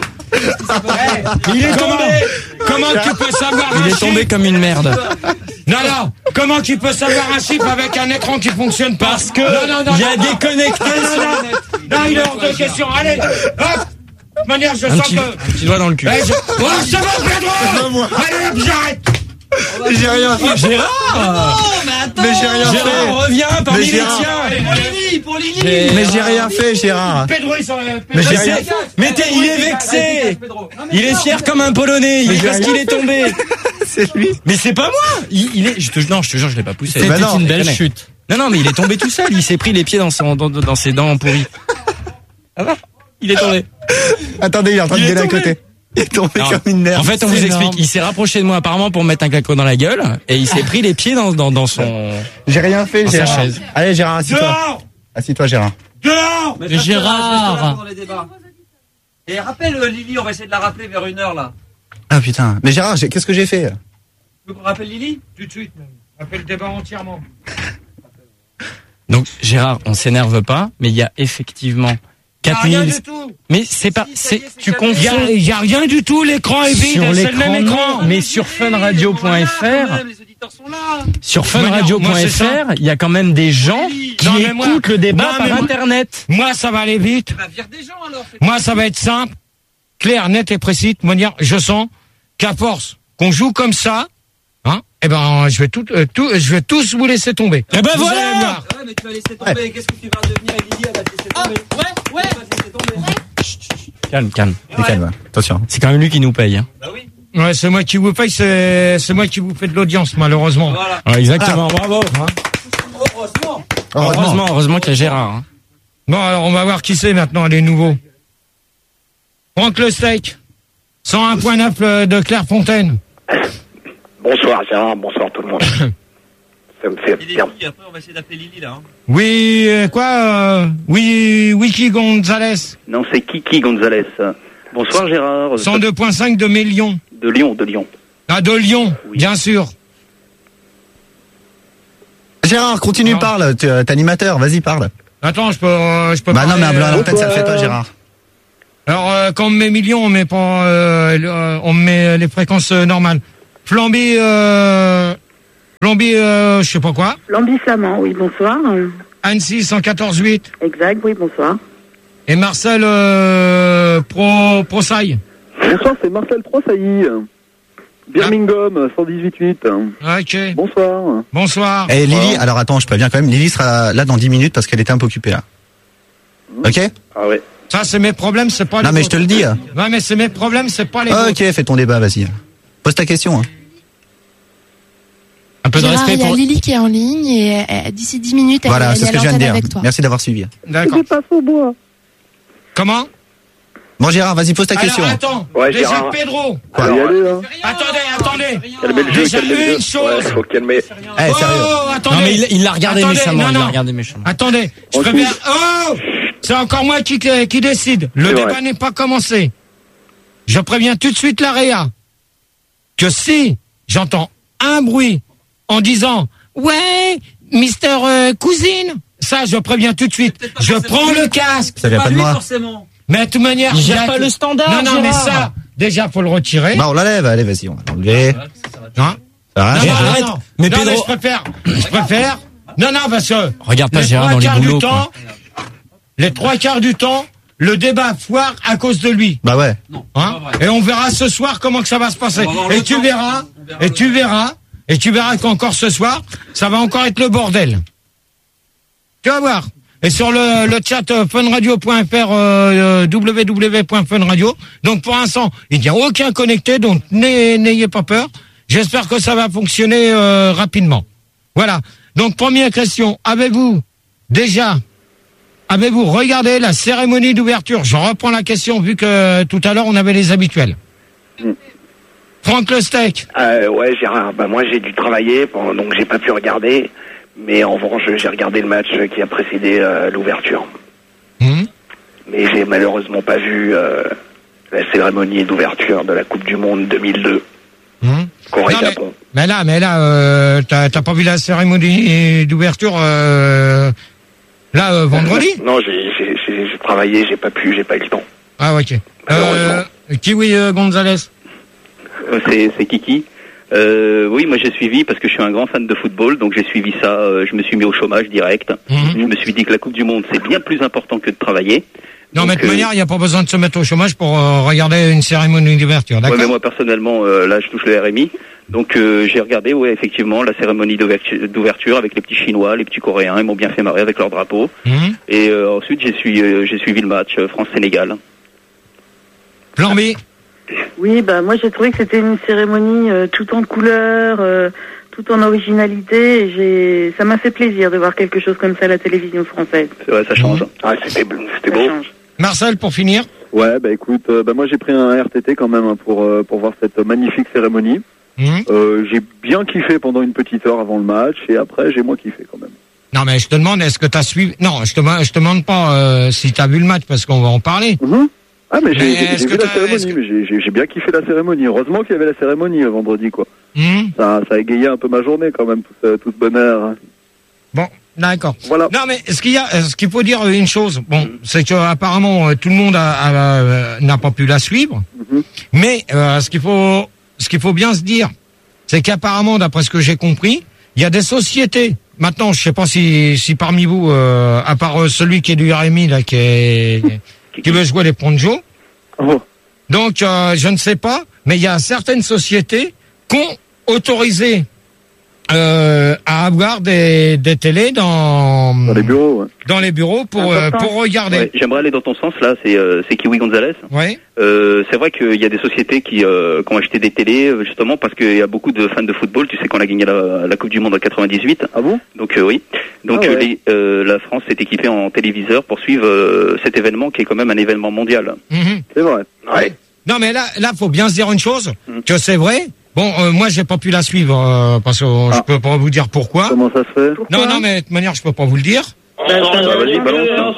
[SPEAKER 2] Il est tombé. Comment tu peux savoir un chiffre?
[SPEAKER 4] Il est tombé comme une merde.
[SPEAKER 2] Non. Comment tu peux savoir un chiffre avec un écran qui fonctionne pas?
[SPEAKER 4] Parce que il y a des connectés sur le net.
[SPEAKER 2] Non, il est hors de question. Allez, hop. De manière, je sens que...
[SPEAKER 4] Un petit doigt dans le cul.
[SPEAKER 2] C'est bon, Pedro. Allez, j'arrête.
[SPEAKER 1] J'ai rien fait.
[SPEAKER 4] Gérard!
[SPEAKER 9] mais attends!
[SPEAKER 1] Mais j'ai rien
[SPEAKER 4] Gérard,
[SPEAKER 1] fait.
[SPEAKER 4] reviens parmi les
[SPEAKER 1] Gérard.
[SPEAKER 4] tiens!
[SPEAKER 9] Pour Lily!
[SPEAKER 1] Mais j'ai rien fait, Gérard.
[SPEAKER 2] Pedro, il s'en...
[SPEAKER 1] Mais j'ai rien.
[SPEAKER 4] Il est vexé! Il est fier comme un Polonais, parce qu'il est tombé!
[SPEAKER 1] C'est lui.
[SPEAKER 4] Mais c'est pas moi! Je te jure, je l'ai pas poussé.
[SPEAKER 1] C'était une
[SPEAKER 4] belle chute. Non, mais il est tombé tout seul, il s'est pris les pieds dans ses dents pourries. Ah va? Il est tombé.
[SPEAKER 1] Attendez, il est en train de gueuler à côté. Il est tombé comme une merde.
[SPEAKER 4] En fait, on vous explique. Il s'est rapproché de moi apparemment pour me mettre un claquot dans la gueule et il s'est pris les pieds dans son.
[SPEAKER 1] J'ai rien fait, Gérard.
[SPEAKER 4] Sa chaise.
[SPEAKER 1] Allez, Gérard, assis-toi.
[SPEAKER 2] Dehors.
[SPEAKER 1] Assis-toi, Gérard.
[SPEAKER 2] Dehors.
[SPEAKER 9] Mais
[SPEAKER 4] Gérard.
[SPEAKER 9] Et rappelle Lily, on va essayer de la rappeler vers 1h là.
[SPEAKER 1] Ah putain. Mais Gérard, qu'est-ce que j'ai fait?
[SPEAKER 9] Tu veux qu'on rappelle Lily?
[SPEAKER 2] Tout de suite, même. Appelle le débat entièrement.
[SPEAKER 4] Donc Gérard, on s'énerve pas, mais il y a effectivement 4000.
[SPEAKER 2] Rien du tout.
[SPEAKER 4] Mais c'est pas, tu confonds.
[SPEAKER 2] Il y a rien du tout. L'écran est vide.
[SPEAKER 4] Sur
[SPEAKER 2] C'est le même écran.
[SPEAKER 4] mais sur funradio.fr,
[SPEAKER 9] Les auditeurs sont là.
[SPEAKER 4] sur
[SPEAKER 2] Moi, c'est ça.
[SPEAKER 4] funradio.fr, il y a quand même des gens qui
[SPEAKER 2] Non, mais moi-
[SPEAKER 4] écoutent le débat
[SPEAKER 2] Non, mais
[SPEAKER 4] par
[SPEAKER 2] moi-
[SPEAKER 4] internet.
[SPEAKER 2] Moi, ça va aller vite.
[SPEAKER 9] Bah, vire des gens alors.
[SPEAKER 2] Moi, ça va être simple, clair, net et précis. De manière, je sens qu'à force qu'on joue comme ça, hein, eh ben, je vais tous vous laisser tomber.
[SPEAKER 4] Eh ben
[SPEAKER 2] Vous
[SPEAKER 4] voilà.
[SPEAKER 2] allez voir.
[SPEAKER 9] Ouais, mais tu vas laisser tomber. Qu'est-ce que tu vas devenir? Lily, elle va te laisser tomber. Ouais. Elle va te laisser tomber.
[SPEAKER 4] Calme.
[SPEAKER 1] Calme. Attention.
[SPEAKER 4] C'est quand même lui qui nous paye. Hein.
[SPEAKER 9] Bah oui.
[SPEAKER 2] Ouais, c'est moi qui vous paye, c'est moi qui vous fais de l'audience, malheureusement.
[SPEAKER 9] Voilà.
[SPEAKER 4] Ouais, exactement. Bravo. Heureusement qu'il y a Gérard. Hein.
[SPEAKER 2] Bon, alors, on va voir qui c'est maintenant, les nouveaux. Franck Le Steak, 101.9 de Clairefontaine.
[SPEAKER 3] Bonsoir Gérard, bonsoir tout le monde. Ça me fait bien.
[SPEAKER 9] Après, on va essayer d'appeler Lily là. Hein.
[SPEAKER 2] Oui, oui, Wiki Gonzalez.
[SPEAKER 10] Non, c'est Kiki Gonzalez. Bonsoir Gérard.
[SPEAKER 2] 102.5 de Mélion.
[SPEAKER 10] De Lyon.
[SPEAKER 2] Ah, de Lyon,
[SPEAKER 10] Oui.
[SPEAKER 2] bien sûr.
[SPEAKER 1] Gérard, continue,
[SPEAKER 2] Non.
[SPEAKER 1] parle. T'es animateur, vas-y, parle.
[SPEAKER 2] Attends, je peux
[SPEAKER 1] Bah non, mais un blanc à
[SPEAKER 2] parler,
[SPEAKER 1] l'antenne, ça le fait pas, Gérard.
[SPEAKER 2] Alors, quand on met millions, on met pas, on met les fréquences normales. Flamby, je sais pas quoi.
[SPEAKER 6] Flamby Flamand, oui, bonsoir.
[SPEAKER 2] Annecy, 114.8.
[SPEAKER 6] Exact, oui, bonsoir.
[SPEAKER 2] Et Marcel, Pro-Saille.
[SPEAKER 7] Bonsoir, c'est Marcel Troissailly. Birmingham, 118.8.
[SPEAKER 2] Ok.
[SPEAKER 7] Bonsoir.
[SPEAKER 2] Bonsoir.
[SPEAKER 1] Et Lily, alors attends, je préviens quand même, Lily sera là dans 10 minutes parce qu'elle était un peu occupée là. Ok?
[SPEAKER 3] Ah ouais.
[SPEAKER 2] Ça, c'est mes problèmes, c'est pas les
[SPEAKER 1] Non mais je te le dis.
[SPEAKER 2] Ouais, mais c'est mes problèmes, c'est pas les
[SPEAKER 1] Ok, fais ton débat, vas-y. Pose ta question. Hein.
[SPEAKER 2] Un peu de
[SPEAKER 5] Gérard,
[SPEAKER 2] respect
[SPEAKER 5] il y a
[SPEAKER 2] pour...
[SPEAKER 5] Lily qui est en ligne et d'ici 10 minutes,
[SPEAKER 1] Voilà,
[SPEAKER 5] elle
[SPEAKER 1] c'est
[SPEAKER 5] est
[SPEAKER 1] ce que
[SPEAKER 5] à
[SPEAKER 1] je viens de
[SPEAKER 5] l'antenne
[SPEAKER 1] dire.
[SPEAKER 5] avec toi.
[SPEAKER 1] Merci d'avoir suivi.
[SPEAKER 2] D'accord.
[SPEAKER 7] Je passe au bois.
[SPEAKER 2] Comment?
[SPEAKER 1] Bon Gérard, vas-y, pose ta question.
[SPEAKER 2] Alors, attends.
[SPEAKER 3] Ouais,
[SPEAKER 2] Déjà,
[SPEAKER 3] Gérard.
[SPEAKER 2] Pedro.
[SPEAKER 1] Quoi?
[SPEAKER 7] Allez, allez, hein.
[SPEAKER 2] Attendez.
[SPEAKER 3] Calmez le jeu,
[SPEAKER 2] Déjà,
[SPEAKER 3] calmez le jeu.
[SPEAKER 2] une chose.
[SPEAKER 3] Ouais, faut calmer.
[SPEAKER 1] Eh, sérieux.
[SPEAKER 2] Oh, attendez.
[SPEAKER 4] Non, mais il l'a regardé
[SPEAKER 2] Attendez,
[SPEAKER 4] méchamment.
[SPEAKER 2] non,
[SPEAKER 4] Il l'a
[SPEAKER 2] non.
[SPEAKER 4] regardé méchamment.
[SPEAKER 2] Attendez, je préviens. Oh! C'est encore moi qui décide. Le
[SPEAKER 3] C'est
[SPEAKER 2] débat
[SPEAKER 3] vrai.
[SPEAKER 2] n'est pas commencé. Je préviens tout de suite la Réa que si j'entends un bruit en disant ouais, Mister Cousine, ça je préviens tout de suite. Je prends le casque.
[SPEAKER 1] Ça vient pas de moi.
[SPEAKER 9] Forcément.
[SPEAKER 2] Mais de toute manière,
[SPEAKER 4] Il gère
[SPEAKER 2] y a
[SPEAKER 4] pas
[SPEAKER 2] que-
[SPEAKER 4] le standard,
[SPEAKER 2] Non, mais
[SPEAKER 4] Gérard.
[SPEAKER 2] ça, déjà faut le retirer.
[SPEAKER 1] Bah on l'enlève, allez, vas-y, on va l'enlever.
[SPEAKER 2] Hein
[SPEAKER 1] Ah,
[SPEAKER 2] non,
[SPEAKER 1] j'ai-
[SPEAKER 4] arrête.
[SPEAKER 2] non.
[SPEAKER 4] Mais
[SPEAKER 2] Non,
[SPEAKER 4] Pedro-
[SPEAKER 2] je préfère. Non, parce que
[SPEAKER 4] Regarde pas
[SPEAKER 2] les
[SPEAKER 4] Gérard
[SPEAKER 2] trois
[SPEAKER 4] dans les
[SPEAKER 2] quarts du
[SPEAKER 4] boulots,
[SPEAKER 2] temps, les 3/4 du temps, le débat foire à cause de lui.
[SPEAKER 1] Bah ouais.
[SPEAKER 2] Hein et on verra ce soir comment que ça va se passer. Et tu verras qu'encore ce soir, ça va encore être le bordel. Tu vas voir. Et sur le chat funradio.fr, www.funradio. Donc pour l'instant, il n'y a aucun connecté, donc n'ayez pas peur. J'espère que ça va fonctionner rapidement. Voilà. Donc première question, avez-vous regardé la cérémonie d'ouverture? Je reprends la question vu que tout à l'heure on avait les habituels. Franck Le Steak.
[SPEAKER 3] Ouais, Gérard, bah moi j'ai dû travailler, donc j'ai pas pu regarder. Mais en revanche, j'ai regardé le match qui a précédé l'ouverture. Mais j'ai malheureusement pas vu la cérémonie d'ouverture de la Coupe du Monde 2002. Corée-Japon.
[SPEAKER 2] Mais là, t'as pas vu la cérémonie d'ouverture vendredi?
[SPEAKER 3] Non, j'ai travaillé, j'ai pas eu le temps.
[SPEAKER 2] Ah ok.
[SPEAKER 3] Malheureusement.
[SPEAKER 2] Kiwi Gonzalez.
[SPEAKER 10] C'est Kiki. Oui, moi j'ai suivi parce que je suis un grand fan de football, donc j'ai suivi ça. Je me suis mis au chômage direct. Je me suis dit que la Coupe du Monde c'est bien plus important que de travailler.
[SPEAKER 2] Non,
[SPEAKER 10] donc,
[SPEAKER 2] mais de toute manière, il n'y a pas besoin de se mettre au chômage pour regarder une cérémonie d'ouverture, d'accord?
[SPEAKER 10] Ouais, mais moi personnellement, là je touche le RMI, donc j'ai regardé, ouais, effectivement, la cérémonie d'ouverture avec les petits Chinois, les petits Coréens, ils m'ont bien fait marrer avec leur drapeau. Et ensuite j'ai suivi le match France-Sénégal.
[SPEAKER 2] Plan B.
[SPEAKER 6] Oui, bah moi j'ai trouvé que c'était une cérémonie tout en couleurs, tout en originalité. Et ça m'a fait plaisir de voir quelque chose comme ça à la télévision française.
[SPEAKER 10] C'est vrai, ça change.
[SPEAKER 3] Ah, c'était beau.
[SPEAKER 2] Marcel, pour finir.
[SPEAKER 7] Ouais, bah écoute, moi j'ai pris un RTT quand même hein, pour voir cette magnifique cérémonie. J'ai bien kiffé pendant une petite heure avant le match et après j'ai moins kiffé quand même.
[SPEAKER 2] Non, mais je te demande, est-ce que t'as suivi... Non, je te demande pas si t'as vu le match parce qu'on va en parler.
[SPEAKER 7] Ah mais j'ai
[SPEAKER 2] est-ce
[SPEAKER 7] vu
[SPEAKER 2] que
[SPEAKER 7] la cérémonie, mais j'ai bien kiffé la cérémonie. Heureusement qu'il y avait la cérémonie vendredi quoi. Ça a égayé un peu ma journée quand même, tout ce bonheur. Hein.
[SPEAKER 2] Bon, d'accord.
[SPEAKER 7] Voilà.
[SPEAKER 2] Non, mais ce qu'il faut dire une chose, bon, c'est que apparemment tout le monde n'a pas pu la suivre, mais ce qu'il faut bien se dire, c'est qu'apparemment, d'après ce que j'ai compris, il y a des sociétés. Maintenant, je sais pas si parmi vous, à part celui qui est du RMI là, qui veut jouer les ponjos. Donc, je ne sais pas, mais il y a certaines sociétés qui ont autorisé à avoir des télés dans les
[SPEAKER 7] bureaux,
[SPEAKER 2] dans les bureaux pour regarder.
[SPEAKER 10] Ouais, j'aimerais aller dans ton sens là, c'est Kiwi Gonzalez.
[SPEAKER 2] Ouais.
[SPEAKER 10] C'est vrai qu'il y a des sociétés qui ont acheté des télés justement parce qu'il y a beaucoup de fans de football. Tu sais qu'on a gagné la Coupe du Monde en 98.
[SPEAKER 7] Ah bon?
[SPEAKER 10] Donc oui. Donc la France s'est équipée en téléviseur pour suivre cet événement qui est quand même un événement mondial.
[SPEAKER 7] C'est vrai.
[SPEAKER 10] Ouais.
[SPEAKER 2] Non, mais là, faut bien se dire une chose, que c'est vrai. Bon, moi, j'ai pas pu la suivre parce que je peux pas vous dire pourquoi.
[SPEAKER 7] Comment ça se fait?
[SPEAKER 2] Non, mais de toute manière, je peux pas vous le dire.
[SPEAKER 10] Vas-y, balance.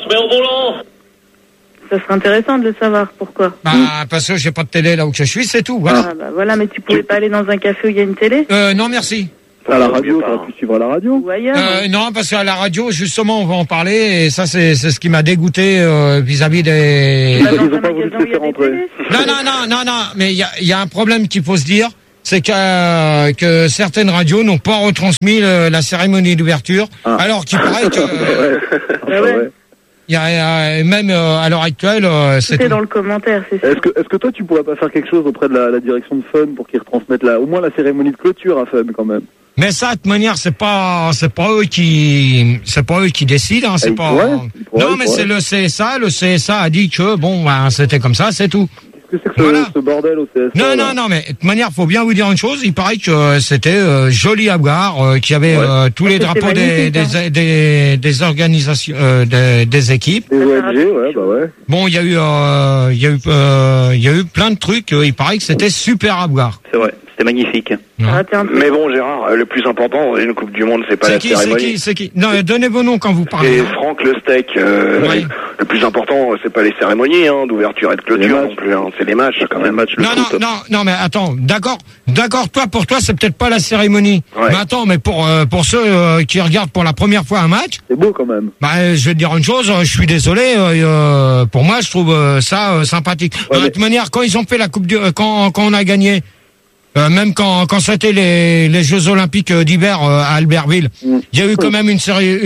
[SPEAKER 6] Ça serait intéressant de le savoir pourquoi.
[SPEAKER 2] Parce que j'ai pas de télé là où je suis, c'est tout. Voilà.
[SPEAKER 6] Voilà, mais tu pouvais pas aller dans un café où il y a une télé?
[SPEAKER 2] Non, merci.
[SPEAKER 7] À la radio, t'aurais pu suivre à la radio.
[SPEAKER 6] Ou ailleurs.
[SPEAKER 11] Non, parce qu'à la radio, justement, on va en parler, et ça, c'est ce qui m'a dégoûté vis-à-vis des...
[SPEAKER 7] Ils ont pas voulu te faire rentrer.
[SPEAKER 11] Non, mais il y a un problème qu'il faut se dire, c'est que certaines radios n'ont pas retransmis la cérémonie d'ouverture, alors qu'il paraît que...
[SPEAKER 7] Ouais.
[SPEAKER 11] Il y a même à l'heure actuelle,
[SPEAKER 6] C'était dans le commentaire, c'est sûr.
[SPEAKER 7] Est-ce que toi, tu pourrais pas faire quelque chose auprès de la direction de Fun pour qu'ils retransmettent au moins la cérémonie de clôture à Fun, quand même?
[SPEAKER 11] Mais ça, de toute manière, c'est pas eux qui décident, hein, c'est pas. Non, mais c'est le CSA. Le CSA a dit que c'était comme ça, c'est tout.
[SPEAKER 7] Qu'est-ce que c'est que ce bordel au CSA?
[SPEAKER 11] Non, mais de toute manière, faut bien vous dire une chose. Il paraît que c'était joli à voir, qu'il y avait tous les drapeaux des organisations, des équipes.
[SPEAKER 7] Des ONG, ouais.
[SPEAKER 11] Bon, il y a eu plein de trucs. Il paraît que c'était super à voir.
[SPEAKER 10] C'est vrai. C'était magnifique.
[SPEAKER 3] Mais bon, Gérard, le plus important dans une Coupe du Monde, c'est pas la cérémonie.
[SPEAKER 11] C'est qui Non, donnez vos noms quand vous parlez.
[SPEAKER 3] C'est Franck Le Steak. Le plus important, c'est pas les cérémonies d'ouverture et de clôture non plus. C'est les matchs quand même.
[SPEAKER 11] Non, mais attends. D'accord. Pour toi, c'est peut-être pas la cérémonie. Ouais. Mais attends, mais pour ceux qui regardent pour la première fois un match,
[SPEAKER 7] c'est beau quand même.
[SPEAKER 11] Je vais te dire une chose. Je suis désolé. Pour moi, je trouve ça sympathique. De toute manière, quand ils ont fait la Coupe quand on a gagné. Même quand c'était les Jeux Olympiques d'hiver à Albertville, il y a eu quand même une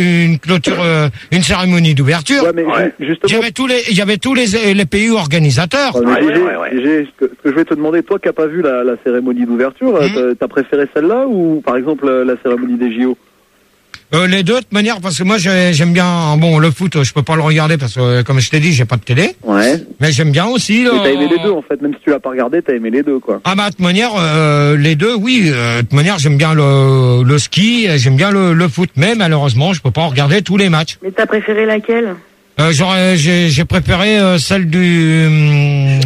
[SPEAKER 11] cérémonie d'ouverture.
[SPEAKER 7] Justement,
[SPEAKER 11] il y avait tous les pays organisateurs.
[SPEAKER 7] Ce que je vais te demander, toi qui n'as pas vu la cérémonie d'ouverture, t'as préféré celle-là ou par exemple la cérémonie des JO?
[SPEAKER 11] Les deux de toute manière, parce que moi j'aime bien le foot, je peux pas le regarder parce que comme je t'ai dit, j'ai pas de télé. Ouais. Mais j'aime bien aussi.
[SPEAKER 7] Mais t'as aimé les deux en fait, même si tu l'as pas regardé, t'as aimé les deux quoi.
[SPEAKER 11] Ah bah de toute manière, les deux, oui. De toute manière, j'aime bien le ski, j'aime bien le foot, mais malheureusement, je peux pas regarder tous les matchs.
[SPEAKER 6] Mais t'as préféré laquelle?
[SPEAKER 11] J'ai préféré celle du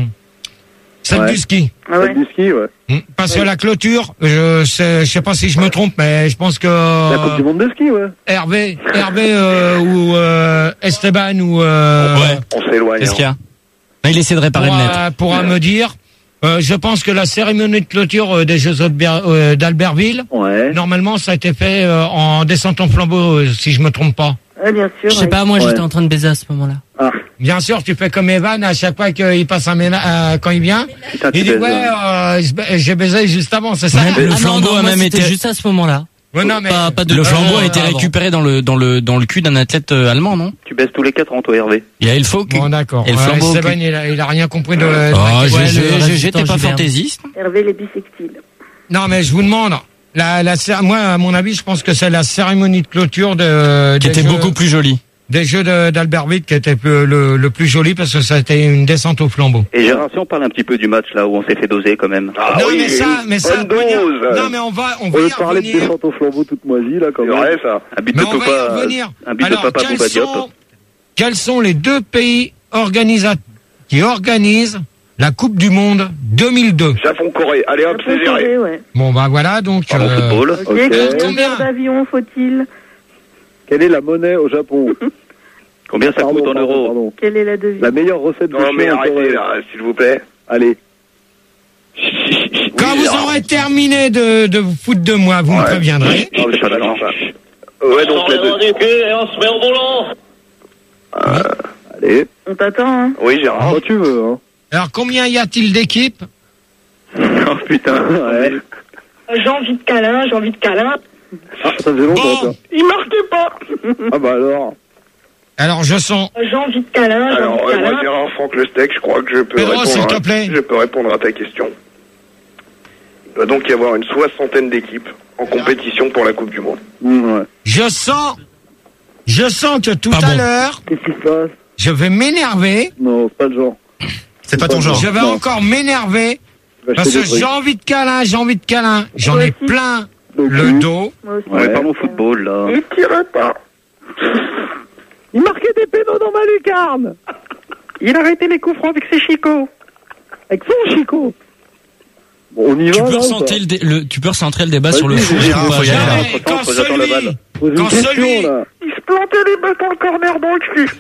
[SPEAKER 11] ski.
[SPEAKER 7] Celle du ski, ouais.
[SPEAKER 11] Parce que la clôture, je sais pas si je me trompe, mais je pense que...
[SPEAKER 7] La Coupe du Monde de ski, ouais.
[SPEAKER 11] Hervé ou Esteban ou...
[SPEAKER 3] On s'éloigne.
[SPEAKER 4] Qu'est-ce qu'il y a? Il essaie de réparer le net.
[SPEAKER 11] Pourra me dire... je pense que la cérémonie de clôture des Jeux d'Albertville, normalement, ça a été fait en descente en flambeau, si je me trompe pas.
[SPEAKER 6] Bien sûr.
[SPEAKER 4] Je sais pas, moi j'étais en train de baiser à ce moment-là.
[SPEAKER 7] Ah.
[SPEAKER 11] Bien sûr, tu fais comme Evan à chaque fois qu'il passe un ménage, quand il vient. Il dit j'ai baisé juste avant, c'est ça.
[SPEAKER 4] Le flambeau a même été juste à ce moment-là.
[SPEAKER 11] Ouais, non, mais
[SPEAKER 4] le flambeau a été récupéré dans le cul d'un athlète allemand, non?
[SPEAKER 10] Tu baisses tous les 4 ans, toi, Hervé.
[SPEAKER 4] Il y a Elfo.
[SPEAKER 11] Bon, d'accord.
[SPEAKER 4] Et le flambeau.
[SPEAKER 11] Stéphane, il a rien compris de.
[SPEAKER 4] J'étais pas fantaisiste.
[SPEAKER 6] Hervé les bisextiles.
[SPEAKER 11] Non, mais je vous demande. Moi, à mon avis, je pense que c'est la cérémonie de clôture
[SPEAKER 4] qui était beaucoup plus jolie.
[SPEAKER 11] Des Jeux d'Albertville qui était le plus joli parce que ça a été une descente au flambeau.
[SPEAKER 10] Et Gérard, si on parle un petit peu du match là où on s'est fait doser quand même.
[SPEAKER 11] Mais ça, non mais on va y
[SPEAKER 7] parler de descente au flambeau toute moisie là quand même.
[SPEAKER 3] Ouais, ça.
[SPEAKER 10] Un but de papa. Un but de papa Bouba Diop.
[SPEAKER 11] Quels sont les deux pays qui organisent la Coupe du Monde 2002?
[SPEAKER 3] Japon-Corée. Allez hop, c'est géré.
[SPEAKER 11] Bon bah voilà donc.
[SPEAKER 10] Football.
[SPEAKER 6] Combien d'avions faut-il?
[SPEAKER 7] Quelle est la monnaie au Japon?
[SPEAKER 10] Combien ça coûte en euros?
[SPEAKER 6] Quelle est la devise?
[SPEAKER 7] La meilleure recette de chien.
[SPEAKER 3] Non mais arrêtez là, s'il vous plaît.
[SPEAKER 7] Allez.
[SPEAKER 11] Quand vous aurez terminé de vous foutre de moi, vous me préviendrez.
[SPEAKER 3] Ouais, donc la deux.
[SPEAKER 12] On se met au volant.
[SPEAKER 7] Allez.
[SPEAKER 6] On t'attend, hein.
[SPEAKER 3] Oui, Gérard.
[SPEAKER 7] Quand tu veux, hein.
[SPEAKER 11] Alors combien y a-t-il d'équipes?
[SPEAKER 10] Oh putain.
[SPEAKER 12] J'ai envie de câlin.
[SPEAKER 7] Ah, ça faisait longtemps, ça.
[SPEAKER 12] Il marquait pas.
[SPEAKER 7] Ah bah alors.
[SPEAKER 11] Alors je sens.
[SPEAKER 12] J'ai envie de câlin.
[SPEAKER 3] Alors moi Gérard, Franck Le Steak, je crois que je peux
[SPEAKER 11] Pedro, s'il te plaît.
[SPEAKER 3] Je peux répondre à ta question. Il doit donc y avoir une 60aine d'équipes en compétition pour la Coupe du Monde.
[SPEAKER 7] Ouais.
[SPEAKER 11] Je sens que tout à l'heure,
[SPEAKER 7] qu'est-ce qui se passe?
[SPEAKER 11] Je vais m'énerver.
[SPEAKER 7] Non, c'est pas le genre.
[SPEAKER 1] C'est pas ton genre.
[SPEAKER 11] Je vais encore m'énerver parce que j'ai envie de câlin. J'en ai plein le dos.
[SPEAKER 10] Ouais, parlons football là.
[SPEAKER 3] Il tirait pas.
[SPEAKER 7] Il marquait des pénaux dans ma lucarne.
[SPEAKER 12] Il arrêtait les coups francs avec ses chicots.
[SPEAKER 7] Avec son chicot. Bon, on y va.
[SPEAKER 4] Tu peux recentrer le débat sur le foot.
[SPEAKER 11] Quand celui
[SPEAKER 7] il se
[SPEAKER 12] plantait les balles dans le corner dans le cul.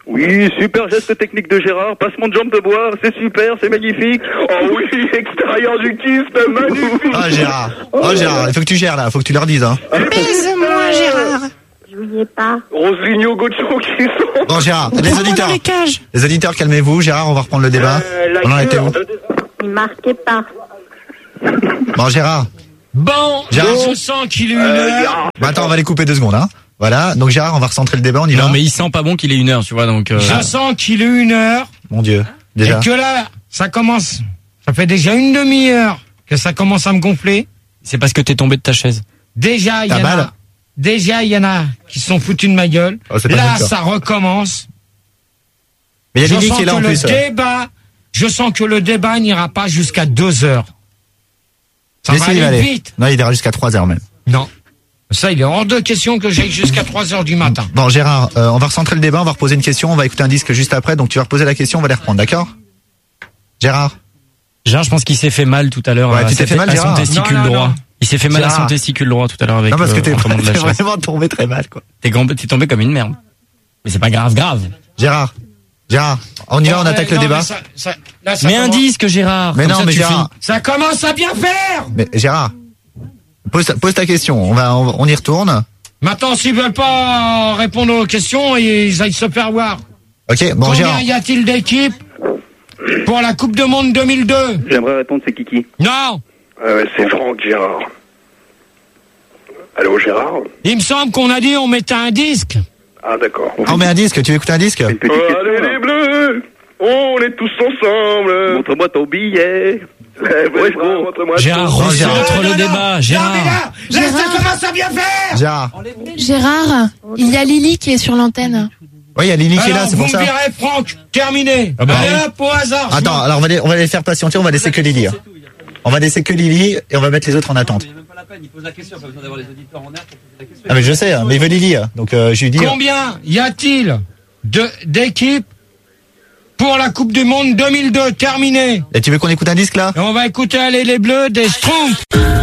[SPEAKER 10] Oui, super geste technique de Gérard, passement de jambe de bois, c'est super, c'est magnifique. Oh oui, extérieur du kyste, magnifique.
[SPEAKER 1] Oh Gérard, il faut que tu gères là, faut que tu leur dises. Hein.
[SPEAKER 5] Baise-moi, Gérard.
[SPEAKER 12] Je vous y ai pas.
[SPEAKER 10] Roseligno, Gocho qui sont...
[SPEAKER 1] Bon Gérard, les auditeurs, calmez-vous. Gérard, on va reprendre le débat. On en était où?
[SPEAKER 12] Il marquait pas.
[SPEAKER 1] Bon Gérard.
[SPEAKER 11] Bon, je sens qu'il est 1h.
[SPEAKER 1] Bah attends, on va les couper 2 secondes. Hein. Voilà, donc Gérard, on va recentrer le débat, on y va.
[SPEAKER 4] Non mais il sent pas bon qu'il est 1h, tu vois, donc...
[SPEAKER 11] Je sens qu'il est 1h.
[SPEAKER 1] Mon Dieu, déjà.
[SPEAKER 11] Et que là, ça commence... Ça fait déjà 1 demi-heure que ça commence à me gonfler.
[SPEAKER 4] C'est parce que t'es tombé de ta chaise.
[SPEAKER 11] Déjà, il y en a qui se sont foutus de ma gueule.
[SPEAKER 1] Oh,
[SPEAKER 11] là, ça recommence.
[SPEAKER 1] Mais il y a Lily qui est là en plus.
[SPEAKER 11] Je sens que le débat n'ira pas jusqu'à 2 heures. Ça va aller vite.
[SPEAKER 1] Non, il ira jusqu'à 3 heures même.
[SPEAKER 11] Non. Ça, il est hors de question que j'aille jusqu'à 3 heures du matin.
[SPEAKER 1] Bon, Gérard, on va recentrer le débat, on va reposer une question, on va écouter un disque juste après, donc tu vas reposer la question, on va les reprendre, d'accord? Gérard,
[SPEAKER 4] je pense qu'il s'est fait mal tout à l'heure.
[SPEAKER 1] Ouais, tu t'es fait mal,
[SPEAKER 4] Gérard. Son testicule droit. Il s'est fait mal à son
[SPEAKER 1] Gérard.
[SPEAKER 4] testicule droit tout à l'heure avec.
[SPEAKER 1] Non, parce que t'es
[SPEAKER 4] chaise.
[SPEAKER 1] vraiment tombé très mal, quoi.
[SPEAKER 4] T'es tombé comme une merde. Mais c'est pas grave.
[SPEAKER 1] Gérard, on y va, on attaque le débat.
[SPEAKER 4] Mais un disque, Gérard.
[SPEAKER 1] Mais non, mais Gérard.
[SPEAKER 11] Ça commence à bien faire.
[SPEAKER 1] Mais Gérard, pose ta question, on y retourne.
[SPEAKER 11] Maintenant, s'ils veulent pas répondre aux questions, ils aillent se faire voir.
[SPEAKER 1] Ok, bon Gérard.
[SPEAKER 11] Combien y a-t-il d'équipes pour la Coupe du Monde 2002?
[SPEAKER 10] J'aimerais répondre, c'est Kiki.
[SPEAKER 11] Non.
[SPEAKER 3] C'est Franck, Gérard. Allô, Gérard?
[SPEAKER 11] Il me semble qu'on a dit on mettait un disque.
[SPEAKER 3] Ah, d'accord.
[SPEAKER 1] On met un disque, tu veux écouter un disque?
[SPEAKER 10] Une petite question,
[SPEAKER 3] allez
[SPEAKER 10] là.
[SPEAKER 3] les bleus, on est tous ensemble.
[SPEAKER 10] Montre-moi ton billet.
[SPEAKER 3] Ouais, gros, montre-moi.
[SPEAKER 4] Gérard, recentre le débat. Gérard.
[SPEAKER 11] Là, ça commence à bien faire.
[SPEAKER 5] Gérard, il y a Lily qui est sur l'antenne.
[SPEAKER 1] Oui, il y a Lily qui est là, c'est pour ça.
[SPEAKER 11] Vous me verrez, Franck, terminé.
[SPEAKER 4] Ah bah,
[SPEAKER 11] allez hop, au hasard.
[SPEAKER 1] Attends, alors on va les faire patienter, on va laisser que Lily. Hein. On va laisser que Lily et on va mettre les autres en attente.
[SPEAKER 9] Il pose la question, pas besoin d'avoir les auditeurs en air pour poser la question.
[SPEAKER 1] Ah mais je sais, hein, mais il veut Lily, donc je lui dis...
[SPEAKER 11] Combien y a-t-il d'équipes pour la Coupe du Monde 2002 terminée?
[SPEAKER 1] Et tu veux qu'on écoute un disque là?
[SPEAKER 11] Et on va écouter Allez les Bleus des Schtroumpfs.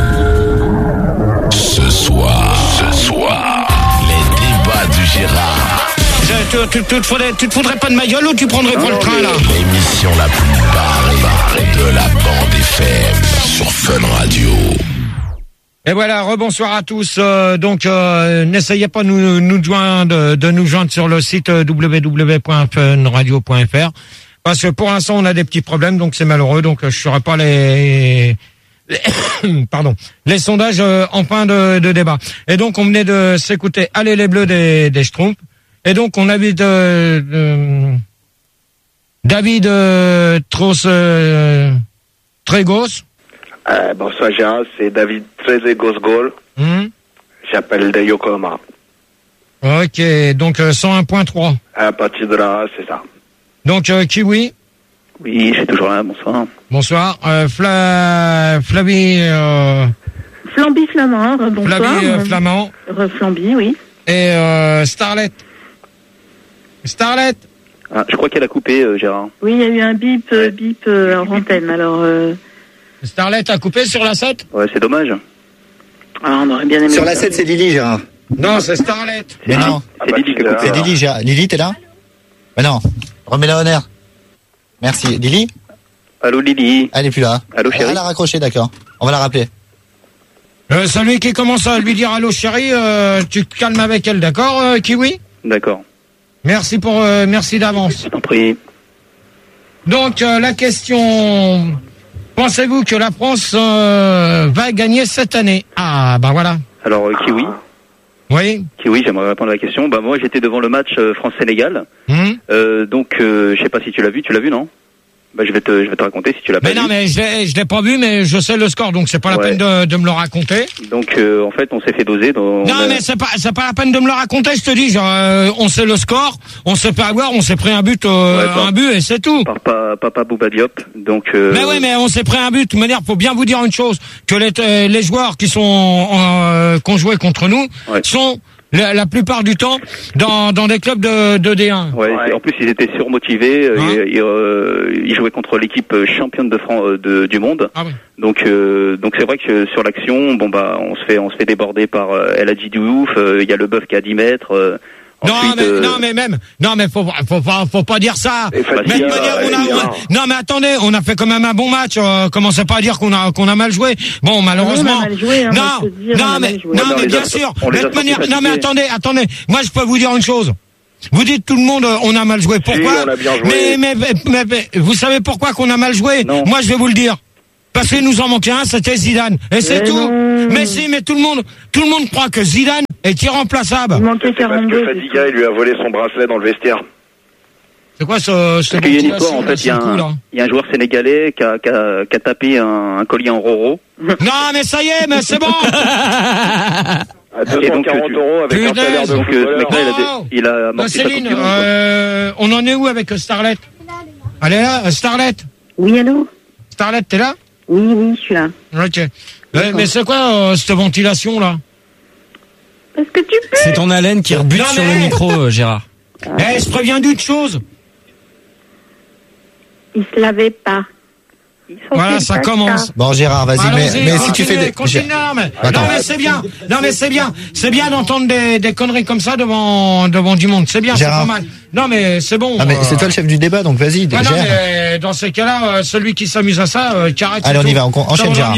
[SPEAKER 13] Ce soir, les débats du Gérard.
[SPEAKER 11] Tu te foudrais pas de ma gueule ou tu prendrais pas le train là?
[SPEAKER 13] L'émission la plus barrée de la bande FM sur Fun Radio.
[SPEAKER 11] Et voilà, rebonsoir à tous. N'essayez pas de nous joindre sur le site www.funradio.fr parce que pour l'instant on a des petits problèmes, donc c'est malheureux. Donc je ferai pas les sondages en fin de débat. Et donc on venait de s'écouter Allez les Bleus des Schtroumpfs. Et donc on avait David Trégos.
[SPEAKER 3] Bonsoir Gérard, c'est David Trégos-Gol. J'appelle de Yokohama.
[SPEAKER 11] Ok, donc 101.3.
[SPEAKER 3] À partir de là, c'est ça.
[SPEAKER 11] Donc Kiwi.
[SPEAKER 10] Oui, je suis toujours là, bonsoir.
[SPEAKER 11] Bonsoir. Flavie...
[SPEAKER 6] Flamby Flamand, bonsoir.
[SPEAKER 11] Flavie Flamand.
[SPEAKER 6] Flamby, oui.
[SPEAKER 11] Et Starlet.
[SPEAKER 10] Ah, je crois qu'elle a coupé, Gérard.
[SPEAKER 6] Oui, il y a eu un bip en antenne, alors...
[SPEAKER 11] Starlet a coupé sur la 7?
[SPEAKER 10] Ouais, c'est dommage.
[SPEAKER 6] Ah, on aurait bien aimé...
[SPEAKER 1] Sur la 7, c'est Lily, Gérard.
[SPEAKER 11] Non, c'est Starlet.
[SPEAKER 1] Mais non.
[SPEAKER 10] C'est Lily qui a coupé.
[SPEAKER 1] C'est Lily, Gérard. Lily, t'es là? Mais non. Remets-la en air. Merci. Lily?
[SPEAKER 10] Allô, Lily?
[SPEAKER 1] Elle est plus là.
[SPEAKER 10] Allô, chérie?
[SPEAKER 1] Elle a raccroché, d'accord. On va la rappeler.
[SPEAKER 11] Celui qui commence à lui dire allô chérie, tu te calmes avec elle, d'accord, Kiwi?
[SPEAKER 10] D'accord.
[SPEAKER 11] Merci d'avance.
[SPEAKER 10] Je t'en prie.
[SPEAKER 11] Donc la question, pensez-vous que la France va gagner cette année? Ah bah voilà.
[SPEAKER 10] Alors Kiwi?
[SPEAKER 11] Oui.
[SPEAKER 10] Kiwi, j'aimerais répondre à la question. Bah moi j'étais devant le match France-Sénégal. Donc je sais pas si tu l'as vu, non? Bah je vais te raconter si tu l'as pas vu.
[SPEAKER 11] Mais non, mais je l'ai pas vu, mais je sais le score, donc c'est pas la peine de me le raconter.
[SPEAKER 10] Donc en fait on s'est fait doser.
[SPEAKER 11] Mais c'est pas la peine de me le raconter, je te dis. Genre, on sait le score, on s'est fait avoir, on s'est pris un but, et c'est tout.
[SPEAKER 10] Par Papa Bouba Diop. Donc.
[SPEAKER 11] Mais oui, mais on s'est pris un but. De manière, faut bien vous dire une chose, que les joueurs qui ont joué contre nous sont la plupart du temps dans des clubs de D1.
[SPEAKER 10] Ouais. En plus ils étaient surmotivés. Ils jouaient contre l'équipe championne de France du monde.
[SPEAKER 11] Ah oui.
[SPEAKER 10] Donc c'est vrai que sur l'action, on se fait déborder par El Hadji Diouf. Il y a le bœuf qui est à 10 mètres.
[SPEAKER 11] Non mais faut pas dire ça. Non mais attendez, on a fait quand même un bon match. Commencez pas à dire qu'on a mal joué. Bon, malheureusement. Non mais bien sûr. Non mais attendez. Moi je peux vous dire une chose. Vous dites tout le monde on a mal joué. Pourquoi?
[SPEAKER 3] Si, on a bien joué.
[SPEAKER 11] Mais vous savez pourquoi qu'on a mal joué?
[SPEAKER 3] Non.
[SPEAKER 11] Moi je vais vous le dire. Parce qu'il nous en manquait un, c'était Zidane. Et c'est tout. Mais tout le monde croit que Zidane est irremplaçable.
[SPEAKER 3] Parce que Fadiga, il lui a volé son bracelet dans le vestiaire.
[SPEAKER 11] C'est quoi ce
[SPEAKER 10] Parce qu'il y a une histoire, en fait, il y a un joueur sénégalais qui a tapé un collier en roro.
[SPEAKER 11] Non, mais ça y est, mais c'est bon.
[SPEAKER 3] À 240 € avec un salaire de footballeur.
[SPEAKER 10] Il a amorti sa
[SPEAKER 11] Céline,
[SPEAKER 10] coupe du monde.
[SPEAKER 11] on en est où avec Starlet? Elle est là, Starlet?
[SPEAKER 12] Oui, allô?
[SPEAKER 11] Starlet, t'es là?
[SPEAKER 12] Oui, je suis là.
[SPEAKER 11] Ok. Mais c'est quoi cette ventilation là?
[SPEAKER 12] Parce que tu peux.
[SPEAKER 4] C'est ton haleine qui rebute sur le micro, Gérard.
[SPEAKER 11] Je préviens d'une chose.
[SPEAKER 12] Il se lavait pas.
[SPEAKER 11] Voilà, ça commence.
[SPEAKER 1] Bon, Gérard, vas-y, mais si tu fais des...
[SPEAKER 11] Continue, non, mais c'est bien. Non, mais c'est bien. C'est bien d'entendre des conneries comme ça devant du monde. C'est bien,
[SPEAKER 1] Gérard.
[SPEAKER 11] c'est pas mal. Non, mais c'est bon.
[SPEAKER 1] Ah, mais c'est toi le chef du débat, donc vas-y,
[SPEAKER 11] non,
[SPEAKER 1] gère.
[SPEAKER 11] mais dans ces cas-là, celui qui s'amuse à ça, qu'arrête.
[SPEAKER 1] Allez, on y va, enchaîne, Gérard.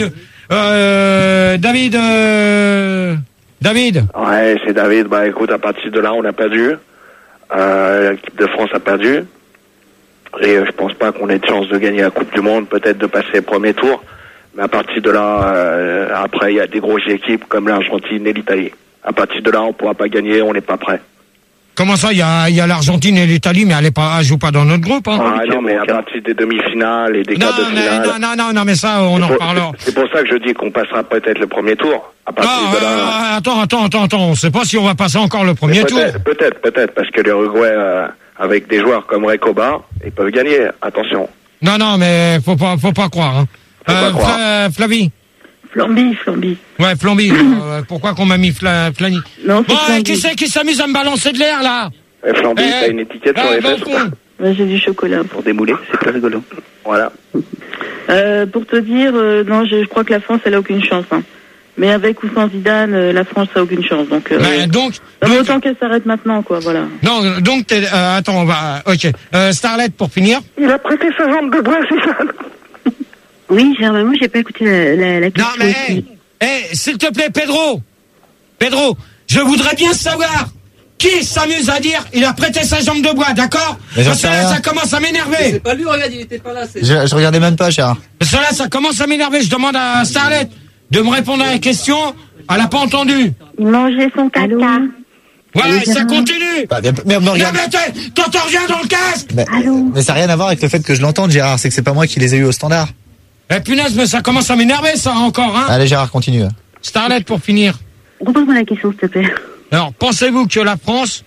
[SPEAKER 11] David.
[SPEAKER 3] Ouais, c'est David. Bah écoute, à partir de là, on a perdu. L'équipe de France a perdu. Et je pense pas qu'on ait de chance de gagner la Coupe du Monde, peut-être de passer le premier tour. Mais à partir de là, après, il y a des grosses équipes comme l'Argentine et l'Italie. À partir de là, on pourra pas gagner, on n'est pas prêt.
[SPEAKER 11] Comment ça, il y a l'Argentine et l'Italie, mais elle joue pas dans notre groupe, hein?
[SPEAKER 3] Ah non, mais à partir des demi-finales et des quarts de finale.
[SPEAKER 11] Non, mais ça, on en reparlera.
[SPEAKER 3] C'est pour ça que je dis qu'on passera peut-être le premier tour. À partir de là.
[SPEAKER 11] Attends, on sait pas si on va passer encore le premier tour.
[SPEAKER 3] Peut-être, parce que l'Uruguay, avec des joueurs comme Recoba, ils peuvent gagner, attention.
[SPEAKER 11] Non, mais faut pas croire, hein. Flavie.
[SPEAKER 12] Flamby.
[SPEAKER 11] Ouais, Flamby. Pourquoi qu'on m'a mis Flani?
[SPEAKER 12] Non,
[SPEAKER 11] bon, qui c'est qui s'amuse à me balancer de l'air, là?
[SPEAKER 3] Flamby, t'as une étiquette sur les fesses ou pas?
[SPEAKER 12] Ouais, j'ai du chocolat.
[SPEAKER 10] Pour démouler, c'est très rigolo.
[SPEAKER 3] Voilà.
[SPEAKER 12] Pour te dire, non, je crois que la France, elle a aucune chance, hein. Mais avec ou sans Zidane, la France a aucune chance. Donc, autant qu'elle s'arrête maintenant, quoi, voilà.
[SPEAKER 11] Non, donc, attends, on va, ok. Starlet, pour finir.
[SPEAKER 3] Il a prêté sa jambe de bois, Zidane.
[SPEAKER 12] Oui, moi, j'ai pas écouté la question.
[SPEAKER 11] Non, mais, s'il te plaît, Pedro, je voudrais bien savoir qui s'amuse à dire il a prêté sa jambe de bois, d'accord? Parce que là, ça commence à m'énerver.
[SPEAKER 9] C'est pas lui, regarde, il était pas là.
[SPEAKER 1] Je regardais même pas, Gérard.
[SPEAKER 11] Parce que là, ça commence à m'énerver. Je demande à Starlet de me répondre à la question. Elle a pas entendu.
[SPEAKER 12] Il mangeait son caca.
[SPEAKER 11] Voilà, ça continue.
[SPEAKER 1] Mais regarde.
[SPEAKER 11] T'entends rien dans le casque.
[SPEAKER 1] Mais ça n'a rien à voir avec le fait que je l'entende, Gérard. C'est que c'est pas moi qui les ai eu au standard.
[SPEAKER 11] Eh punaise, mais ça commence à m'énerver, ça, encore, hein.
[SPEAKER 1] Allez, Gérard, continue.
[SPEAKER 11] Starlet, pour finir.
[SPEAKER 12] Repose-moi la question, s'il te plaît.
[SPEAKER 11] Alors, pensez-vous que la France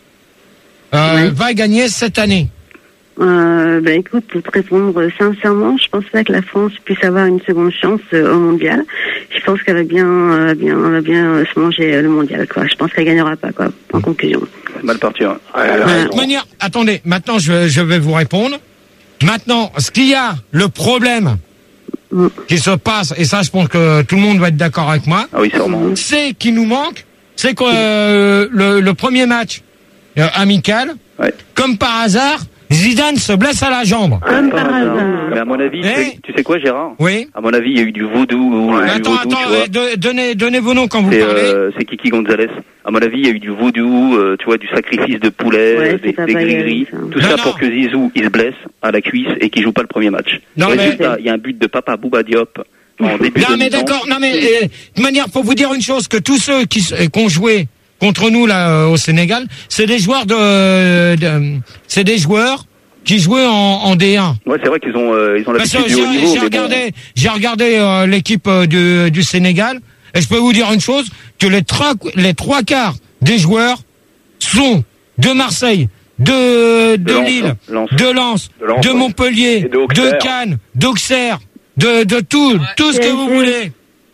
[SPEAKER 11] va gagner cette année?
[SPEAKER 12] Écoute, pour te répondre sincèrement, je pense pas que la France puisse avoir une seconde chance au mondial. Je pense qu'elle va bien se manger le mondial, quoi. Je pense qu'elle gagnera pas, quoi. En conclusion.
[SPEAKER 10] C'est mal parti, hein.
[SPEAKER 11] De toute manière, attendez, maintenant je vais vous répondre. Maintenant, ce qu'il y a, le problème qui se passe, et ça je pense que tout le monde va être d'accord avec moi, c'est qu'il nous manque, c'est que le premier match amical, comme par hasard, Zidane se blesse à la jambe.
[SPEAKER 10] Mais à mon avis, tu sais quoi, Gérard?
[SPEAKER 11] Oui.
[SPEAKER 10] À mon avis, il y a eu du vaudou.
[SPEAKER 11] Attends, donnez vos noms quand vous parlez.
[SPEAKER 10] C'est Kiki Gonzalez. À mon avis, il y a eu du vaudou, tu vois, du sacrifice de poulet, des gris-gris. Tout ça pour que Zizou, il se blesse à la cuisse et qu'il joue pas le premier match. Résultat, il y a un but de Papa Bouba Diop en début de mi-temps.
[SPEAKER 11] Non, mais d'accord. Non, mais de manière, faut vous dire une chose, que tous ceux qui ont joué contre nous là au Sénégal, c'est des joueurs c'est des joueurs qui jouaient en D1.
[SPEAKER 10] Ouais, c'est vrai qu'ils ont l'habitude du haut niveau.
[SPEAKER 11] J'ai regardé l'équipe du Sénégal et je peux vous dire une chose, que les trois quarts des joueurs sont de Marseille, de Lille, de Lens, de Montpellier, de Cannes, d'Auxerre, de tout ce que vous voulez.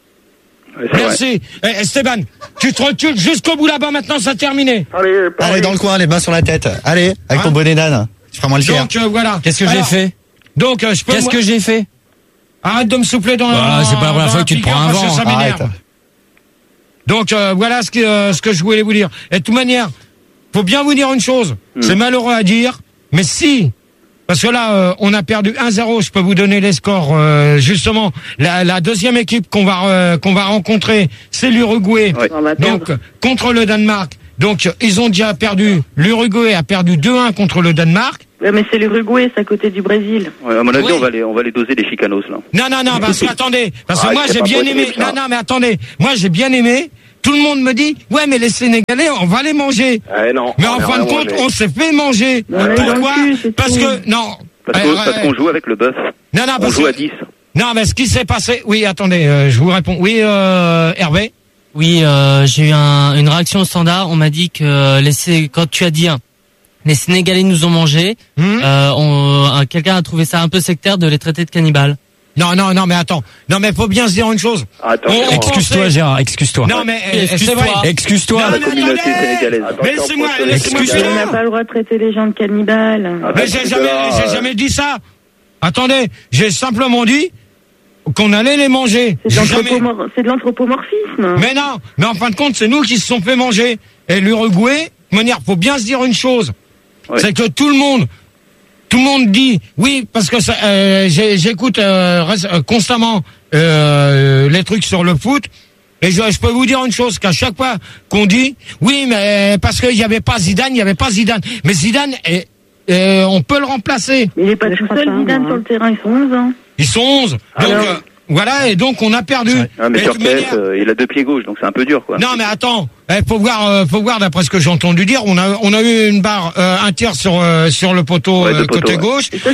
[SPEAKER 11] Merci. Esteban, tu te recules jusqu'au bout là-bas, maintenant, ça a terminé.
[SPEAKER 1] Allez, dans le coin, les mains sur la tête. Allez, avec ton bonnet d'âne. Je ferai moi le fier.
[SPEAKER 11] Donc, voilà.
[SPEAKER 4] Qu'est-ce que j'ai fait?
[SPEAKER 11] Donc, Qu'est-ce
[SPEAKER 4] que j'ai fait?
[SPEAKER 11] Arrête de me souffler dans
[SPEAKER 4] c'est pas la première fois que tu te prends un vent.
[SPEAKER 11] Ça m'énerve. Donc, voilà ce que je voulais vous dire. Et de toute manière, faut bien vous dire une chose. C'est malheureux à dire, mais si, parce que là, on a perdu 1-0. Je peux vous donner les scores. Justement, la deuxième équipe qu'on va rencontrer, c'est l'Uruguay. Donc contre le Danemark. Donc ils ont déjà perdu. L'Uruguay a perdu 2-1 contre le Danemark.
[SPEAKER 6] Ouais, mais c'est l'Uruguay, c'est à côté du Brésil.
[SPEAKER 10] Ouais, à mon avis, on va les doser les chicanos là.
[SPEAKER 11] Non, parce que attendez, parce que moi j'ai bien aimé. Non, mais attendez, moi j'ai bien aimé. Tout le monde me dit, ouais, mais les Sénégalais, on va les manger.
[SPEAKER 3] Non,
[SPEAKER 11] mais en fin de compte, on s'est fait manger. Pourquoi? Parce
[SPEAKER 10] qu'on joue avec le bœuf.
[SPEAKER 11] Non,
[SPEAKER 10] on joue à 10.
[SPEAKER 11] Non, mais ce qui s'est passé, oui, attendez, je vous réponds. Oui, Hervé.
[SPEAKER 4] Oui, j'ai eu une réaction au standard. On m'a dit que quand tu as dit les Sénégalais nous ont mangé, quelqu'un a trouvé ça un peu sectaire de les traiter de cannibales.
[SPEAKER 11] Non, mais attends. Non, mais faut bien se dire une chose.
[SPEAKER 4] Excuse-toi, Gérard, excuse-toi.
[SPEAKER 11] Non, mais c'est vrai.
[SPEAKER 4] Excuse-toi.
[SPEAKER 10] La communauté sénégalaise.
[SPEAKER 11] Mais laissez-moi
[SPEAKER 6] On n'a pas le droit de traiter les gens de cannibales.
[SPEAKER 11] Mais j'ai jamais dit ça. Attendez, j'ai simplement dit qu'on allait les manger.
[SPEAKER 6] C'est de l'anthropomorphisme.
[SPEAKER 11] Mais non, mais en fin de compte, c'est nous qui se sont fait manger. Et l'Uruguay, de manière, faut bien se dire une chose. Ouais. C'est que tout le monde dit oui, parce que j'écoute constamment les trucs sur le foot, et je peux vous dire une chose, qu'à chaque fois qu'on dit oui, mais parce qu'il n'y avait pas Zidane, mais Zidane on peut le remplacer.
[SPEAKER 6] Mais il n'est pas tout seul, Zidane, sur le terrain, ils sont 11 ans.
[SPEAKER 11] Ils sont 11. Donc voilà, et donc on a perdu.
[SPEAKER 10] Mais sur PS, il a 2 pieds gauche, donc c'est un peu dur, quoi.
[SPEAKER 11] Non, mais attends, faut voir d'après ce que j'ai entendu dire, on a eu une barre, un tir sur le poteau côté gauche.
[SPEAKER 6] Ça,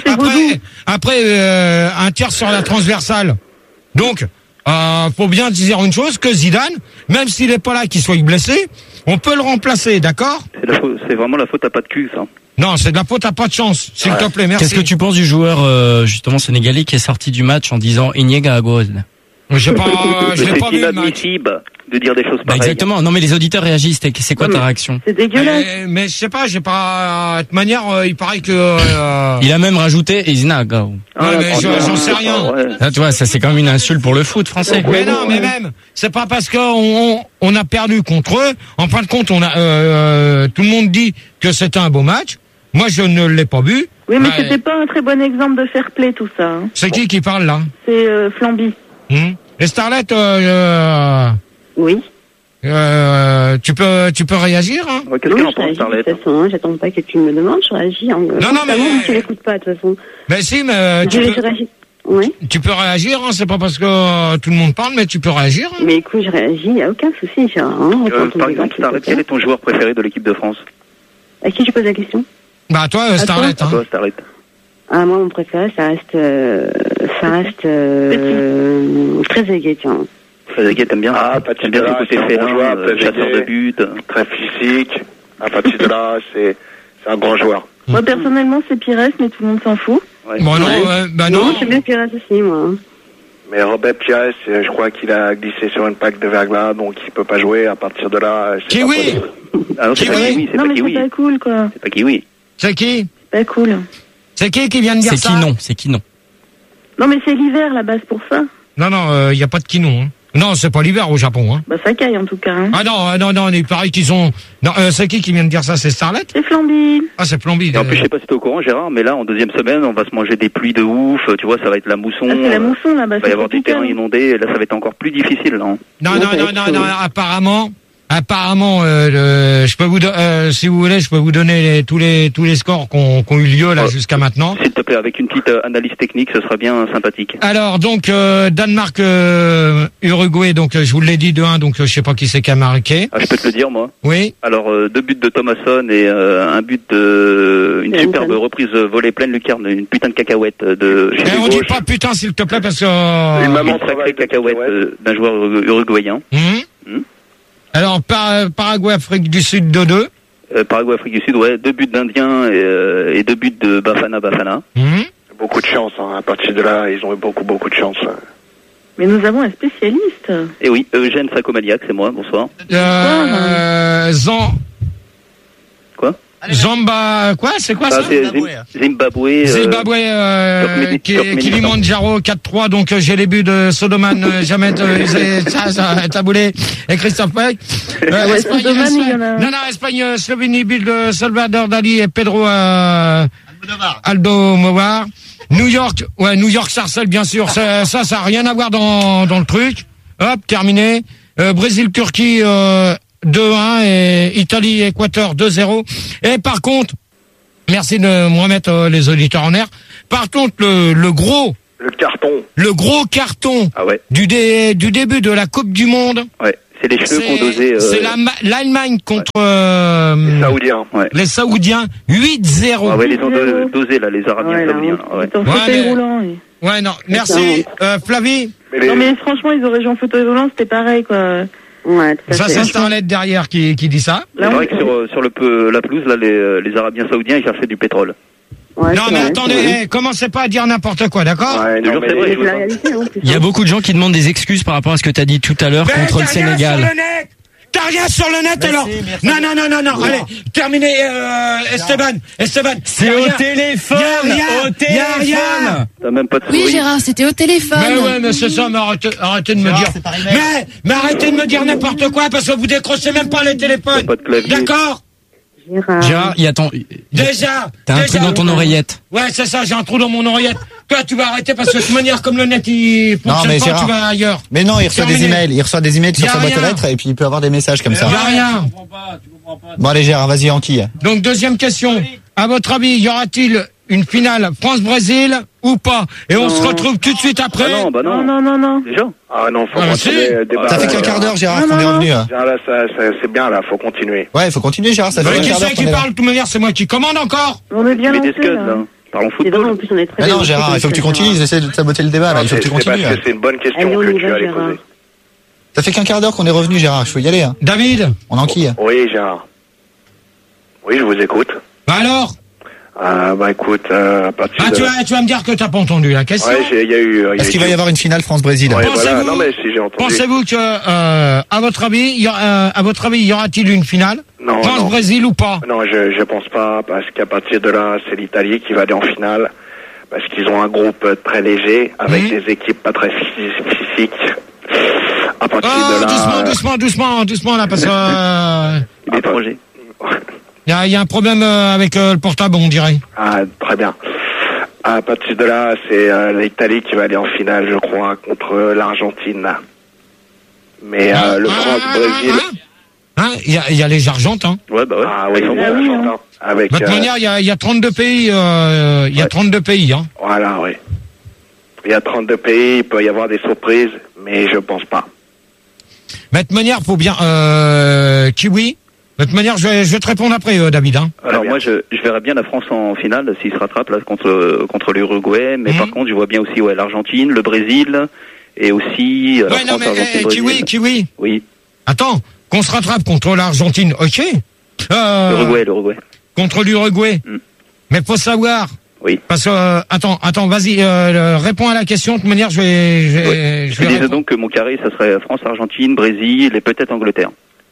[SPEAKER 11] après un tir sur la transversale. Donc faut bien dire une chose, que Zidane, même s'il n'est pas là, qu'il soit blessé, on peut le remplacer, d'accord?
[SPEAKER 10] C'est vraiment la faute à pas de cul, ça.
[SPEAKER 11] Non, c'est de la faute à pas de chance, s'il te plaît, merci.
[SPEAKER 4] Qu'est-ce que tu penses du joueur justement sénégalais qui est sorti du match en disant Inyega à gauche?
[SPEAKER 11] Je l'ai pas vu le match.
[SPEAKER 10] C'est inadmissible de dire des choses pareilles.
[SPEAKER 4] Exactement. Non, mais les auditeurs réagissent. C'est quoi ta réaction?
[SPEAKER 6] C'est dégueulasse.
[SPEAKER 11] Mais je sais pas, j'ai pas. De toute manière, il paraît que.
[SPEAKER 4] Il a même rajouté Iznaga.
[SPEAKER 11] Mais j'en sais rien.
[SPEAKER 4] Là, tu vois, ça c'est quand même une insulte pour le foot français.
[SPEAKER 11] Mais non, mais même, c'est pas parce qu'on a perdu contre eux. En fin de compte, tout le monde dit que c'était un beau match. Moi, je ne l'ai pas vu.
[SPEAKER 6] Oui, mais c'était pas un très bon exemple de fair play, tout ça. Hein.
[SPEAKER 11] C'est qui parle, là?
[SPEAKER 6] C'est Flamby.
[SPEAKER 11] Et Starlet,
[SPEAKER 12] oui.
[SPEAKER 11] Tu peux réagir, hein?
[SPEAKER 10] Qu'est-ce qu'elle en pense, Starlet?
[SPEAKER 12] De toute façon, j'attends pas que tu me demandes, je réagis. Non,
[SPEAKER 11] mais
[SPEAKER 12] tu l'écoutes pas, de toute façon.
[SPEAKER 11] Mais si, mais
[SPEAKER 12] oui.
[SPEAKER 11] Tu peux réagir, hein, c'est pas parce que tout le monde parle, mais tu peux réagir. Hein.
[SPEAKER 12] Mais écoute, je réagis, il n'y a aucun souci.
[SPEAKER 10] Par exemple, Starlet, quel est ton joueur préféré de l'équipe de France?
[SPEAKER 12] À qui tu poses la question?
[SPEAKER 11] Bah, toi, Starlet.
[SPEAKER 10] Toi, Starlet.
[SPEAKER 12] Ah, moi, mon préféré, ça reste très égué, tiens.
[SPEAKER 10] Très égué, t'aimes bien? T'aimes bien ce côté félin, chasseur de but.
[SPEAKER 3] Très physique. À partir de là, c'est un grand joueur.
[SPEAKER 6] Moi, personnellement, c'est Pires, mais tout le monde s'en fout.
[SPEAKER 10] Ouais.
[SPEAKER 11] Bon, non,
[SPEAKER 12] j'aime bien Pires aussi, moi.
[SPEAKER 3] Mais Robert Pires, je crois qu'il a glissé sur une plaque de verglas, donc il peut pas jouer. À partir de là, c'est
[SPEAKER 11] Kiwi.
[SPEAKER 10] Ah non, c'est pas Kiwi, c'est
[SPEAKER 6] non,
[SPEAKER 10] pas
[SPEAKER 6] mais
[SPEAKER 10] Kiwi.
[SPEAKER 6] c'est pas cool, quoi.
[SPEAKER 10] C'est pas Kiwi.
[SPEAKER 11] C'est qui?
[SPEAKER 6] Pas cool.
[SPEAKER 11] C'est qui vient de dire ça?
[SPEAKER 4] C'est qui non?
[SPEAKER 6] Non, mais c'est l'hiver, la base, pour ça.
[SPEAKER 11] Non, il y a pas de Kinon, hein. Non, c'est pas l'hiver au Japon, hein.
[SPEAKER 6] Bah, ça caille, en tout cas, hein.
[SPEAKER 11] Ah non, il paraît qu'ils ont... Non, c'est qui vient de dire ça? C'est Starlet?
[SPEAKER 6] C'est Flamby.
[SPEAKER 11] Ah, c'est Flamby.
[SPEAKER 10] Et en plus, je sais pas si t'es au courant, Gérard, mais là, en deuxième semaine, on va se manger des pluies de ouf, tu vois, ça va être la mousson.
[SPEAKER 6] Ah, c'est la mousson, là-bas.
[SPEAKER 10] Il va y avoir des terrains inondés, et là, ça va être encore plus difficile, là.
[SPEAKER 11] Non, apparemment, je peux vous, si vous voulez, je peux vous donner tous les scores qui ont eu lieu là jusqu'à maintenant.
[SPEAKER 10] S'il te plaît, avec une petite analyse technique, ce sera bien sympathique.
[SPEAKER 11] Alors donc Danemark, Uruguay, donc je vous l'ai dit 2-1, donc je sais pas qui c'est qui a marqué.
[SPEAKER 10] Ah, je peux te le dire moi.
[SPEAKER 11] Oui.
[SPEAKER 10] Alors 2 buts de Thomasson et un but une superbe reprise volée pleine lucarne, une putain de cacahuète de.
[SPEAKER 11] On dit pas putain s'il te plaît parce que.
[SPEAKER 10] Une maman sacrée cacahuète d'un joueur uruguayen.
[SPEAKER 11] Alors, Paraguay, Afrique du Sud, 2-2.
[SPEAKER 10] Paraguay, Afrique du Sud, ouais. 2 buts d'Indiens et 2 buts de Bafana.
[SPEAKER 3] Beaucoup de chance, hein. À partir de là, ils ont eu beaucoup de chance.
[SPEAKER 6] Mais nous avons un spécialiste.
[SPEAKER 10] Eh oui, Eugène Sacomaliac, c'est moi, bonsoir.
[SPEAKER 11] Zan.
[SPEAKER 10] Quoi?
[SPEAKER 11] Zamba, quoi? C'est quoi ça?
[SPEAKER 10] C'est Zimbabwe.
[SPEAKER 11] Kilimanjaro 4-3, donc j'ai les buts de Sodoman, Jamet, Taboulé et Christophe Peck. Espagne, Slovénie, but de Salvador Dali et Pedro Almodovar. New York, Sarcelles, bien sûr. Ça a rien à voir dans le truc. Hop, terminé. Brésil, Turquie, 2-1 et Italie, Équateur, 2-0. Et par contre, merci de me remettre les auditeurs en air. Par contre, le gros carton du début de la Coupe du Monde.
[SPEAKER 10] Ouais, c'est les cheveux qu'on dosé.
[SPEAKER 11] C'est l'Allemagne contre les Saoudiens, 8-0.
[SPEAKER 10] Ah ouais, les ont dosés là, les Arabiens saoudiens.
[SPEAKER 6] Fauteuil roulant.
[SPEAKER 11] Ouais, non, merci. Flavie.
[SPEAKER 6] Non mais franchement, ils auraient joué en fauteuil roulant, c'était pareil quoi. Ouais,
[SPEAKER 11] ça c'est Starlet derrière qui dit ça.
[SPEAKER 10] C'est vrai que sur la pelouse là, les Arabiens saoudiens ils cherchaient du pétrole.
[SPEAKER 11] Ouais, non mais attendez, commencez pas à dire n'importe quoi, d'accord?
[SPEAKER 10] Ouais, non, c'est vrai.
[SPEAKER 4] Il y a beaucoup de gens qui demandent des excuses par rapport à ce que t'as dit tout à l'heure contre le Sénégal.
[SPEAKER 11] T'as rien sur le net alors? Non. Allez, terminez, Esteban.
[SPEAKER 4] C'est au téléphone.
[SPEAKER 10] T'as même pas de
[SPEAKER 5] Oui, Gérard, c'était au téléphone.
[SPEAKER 11] Mais c'est ça, mais arrêtez de me dire. Mais arrêtez de me dire n'importe quoi parce que vous décrochez même pas les téléphones. D'accord?
[SPEAKER 4] Gérard,
[SPEAKER 11] Déjà.
[SPEAKER 4] T'as un trou dans ton oreillette.
[SPEAKER 11] Ouais, c'est ça, j'ai un trou dans mon oreillette. Toi, tu vas arrêter parce que de toute manière, comme le net, il fonctionne pas, tu vas ailleurs.
[SPEAKER 1] Mais non, il reçoit des emails sur sa boîte aux lettres et puis il peut avoir des messages comme ça.
[SPEAKER 11] Y a rien.
[SPEAKER 1] Bon, allez, Gérard, vas-y, Anquille.
[SPEAKER 11] Donc, deuxième question. À votre avis, y aura-t-il une finale France-Brésil ou pas? Et on se retrouve tout de suite après.
[SPEAKER 10] Non.
[SPEAKER 6] Non.
[SPEAKER 10] Déjà?
[SPEAKER 3] Ah non, faut continuer.
[SPEAKER 1] Ça fait qu'un quart d'heure, Gérard, qu'on est revenu.
[SPEAKER 3] Là, c'est bien, là, faut continuer.
[SPEAKER 1] Ouais, il faut continuer, Gérard, ça fait un quart d'heure.
[SPEAKER 11] Qui c'est qui parle? De toute manière, c'est moi qui commande encore.
[SPEAKER 6] On est bien lancé,
[SPEAKER 10] là. Parlons football.
[SPEAKER 1] Mais non, Gérard, il faut que tu continues, ils essaient de saboter le débat, là, il faut que tu continues.
[SPEAKER 3] C'est parce que c'est une bonne question que tu allais poser.
[SPEAKER 1] Ça fait qu'un quart d'heure qu'on est revenu, Gérard, il faut y aller. Hein.
[SPEAKER 11] David?
[SPEAKER 1] On enquille.
[SPEAKER 3] Oui, Gérard. Oui, je vous écoute.
[SPEAKER 11] Bah alors?
[SPEAKER 3] Écoute, à partir de...
[SPEAKER 11] tu vas me dire que t'as pas entendu la question.
[SPEAKER 3] Ouais, il y a eu...
[SPEAKER 1] Est-ce qu'il va y avoir une finale France-Brésil?
[SPEAKER 3] Ouais, voilà. Non, mais si j'ai entendu.
[SPEAKER 11] Pensez-vous que, à votre avis, y aura-t-il une finale?
[SPEAKER 3] Non.
[SPEAKER 11] France-Brésil ou pas?
[SPEAKER 3] Non, je pense pas, parce qu'à partir de là, c'est l'Italie qui va aller en finale, parce qu'ils ont un groupe très léger, avec des équipes pas très physiques. À partir de là...
[SPEAKER 11] Doucement, là, parce que...
[SPEAKER 10] Il est projet.
[SPEAKER 11] Il y a un problème avec le portable, on dirait.
[SPEAKER 3] Ah, très bien. À partir de là, c'est l'Italie qui va aller en finale, je crois, contre l'Argentine. Mais le France-Brésil...
[SPEAKER 11] Il y a les Argentins.
[SPEAKER 10] Ouais, bah ouais.
[SPEAKER 3] Ah oui, ils sont Argentins. Avec...
[SPEAKER 11] De toute manière, il y a 32 pays, il y a 32 pays, hein.
[SPEAKER 3] Voilà, oui. Il y a 32 pays, il peut y avoir des surprises, mais je pense pas.
[SPEAKER 11] De toute manière, faut bien, Kiwi. De toute manière, je vais te répondre après, David. Hein.
[SPEAKER 10] Alors moi, je verrais bien la France en finale s'il se rattrape là contre l'Uruguay, mais par contre, je vois bien aussi l'Argentine, le Brésil et aussi.
[SPEAKER 11] Kiwi.
[SPEAKER 10] Oui.
[SPEAKER 11] Attends, qu'on se rattrape contre l'Argentine, ok.
[SPEAKER 10] L'Uruguay.
[SPEAKER 11] Contre l'Uruguay. Mais faut savoir.
[SPEAKER 10] Oui.
[SPEAKER 11] Parce que attends, vas-y, réponds à la question. De toute manière, je
[SPEAKER 10] disais donc que mon carré, ça serait France, Argentine, Brésil et peut-être Angleterre.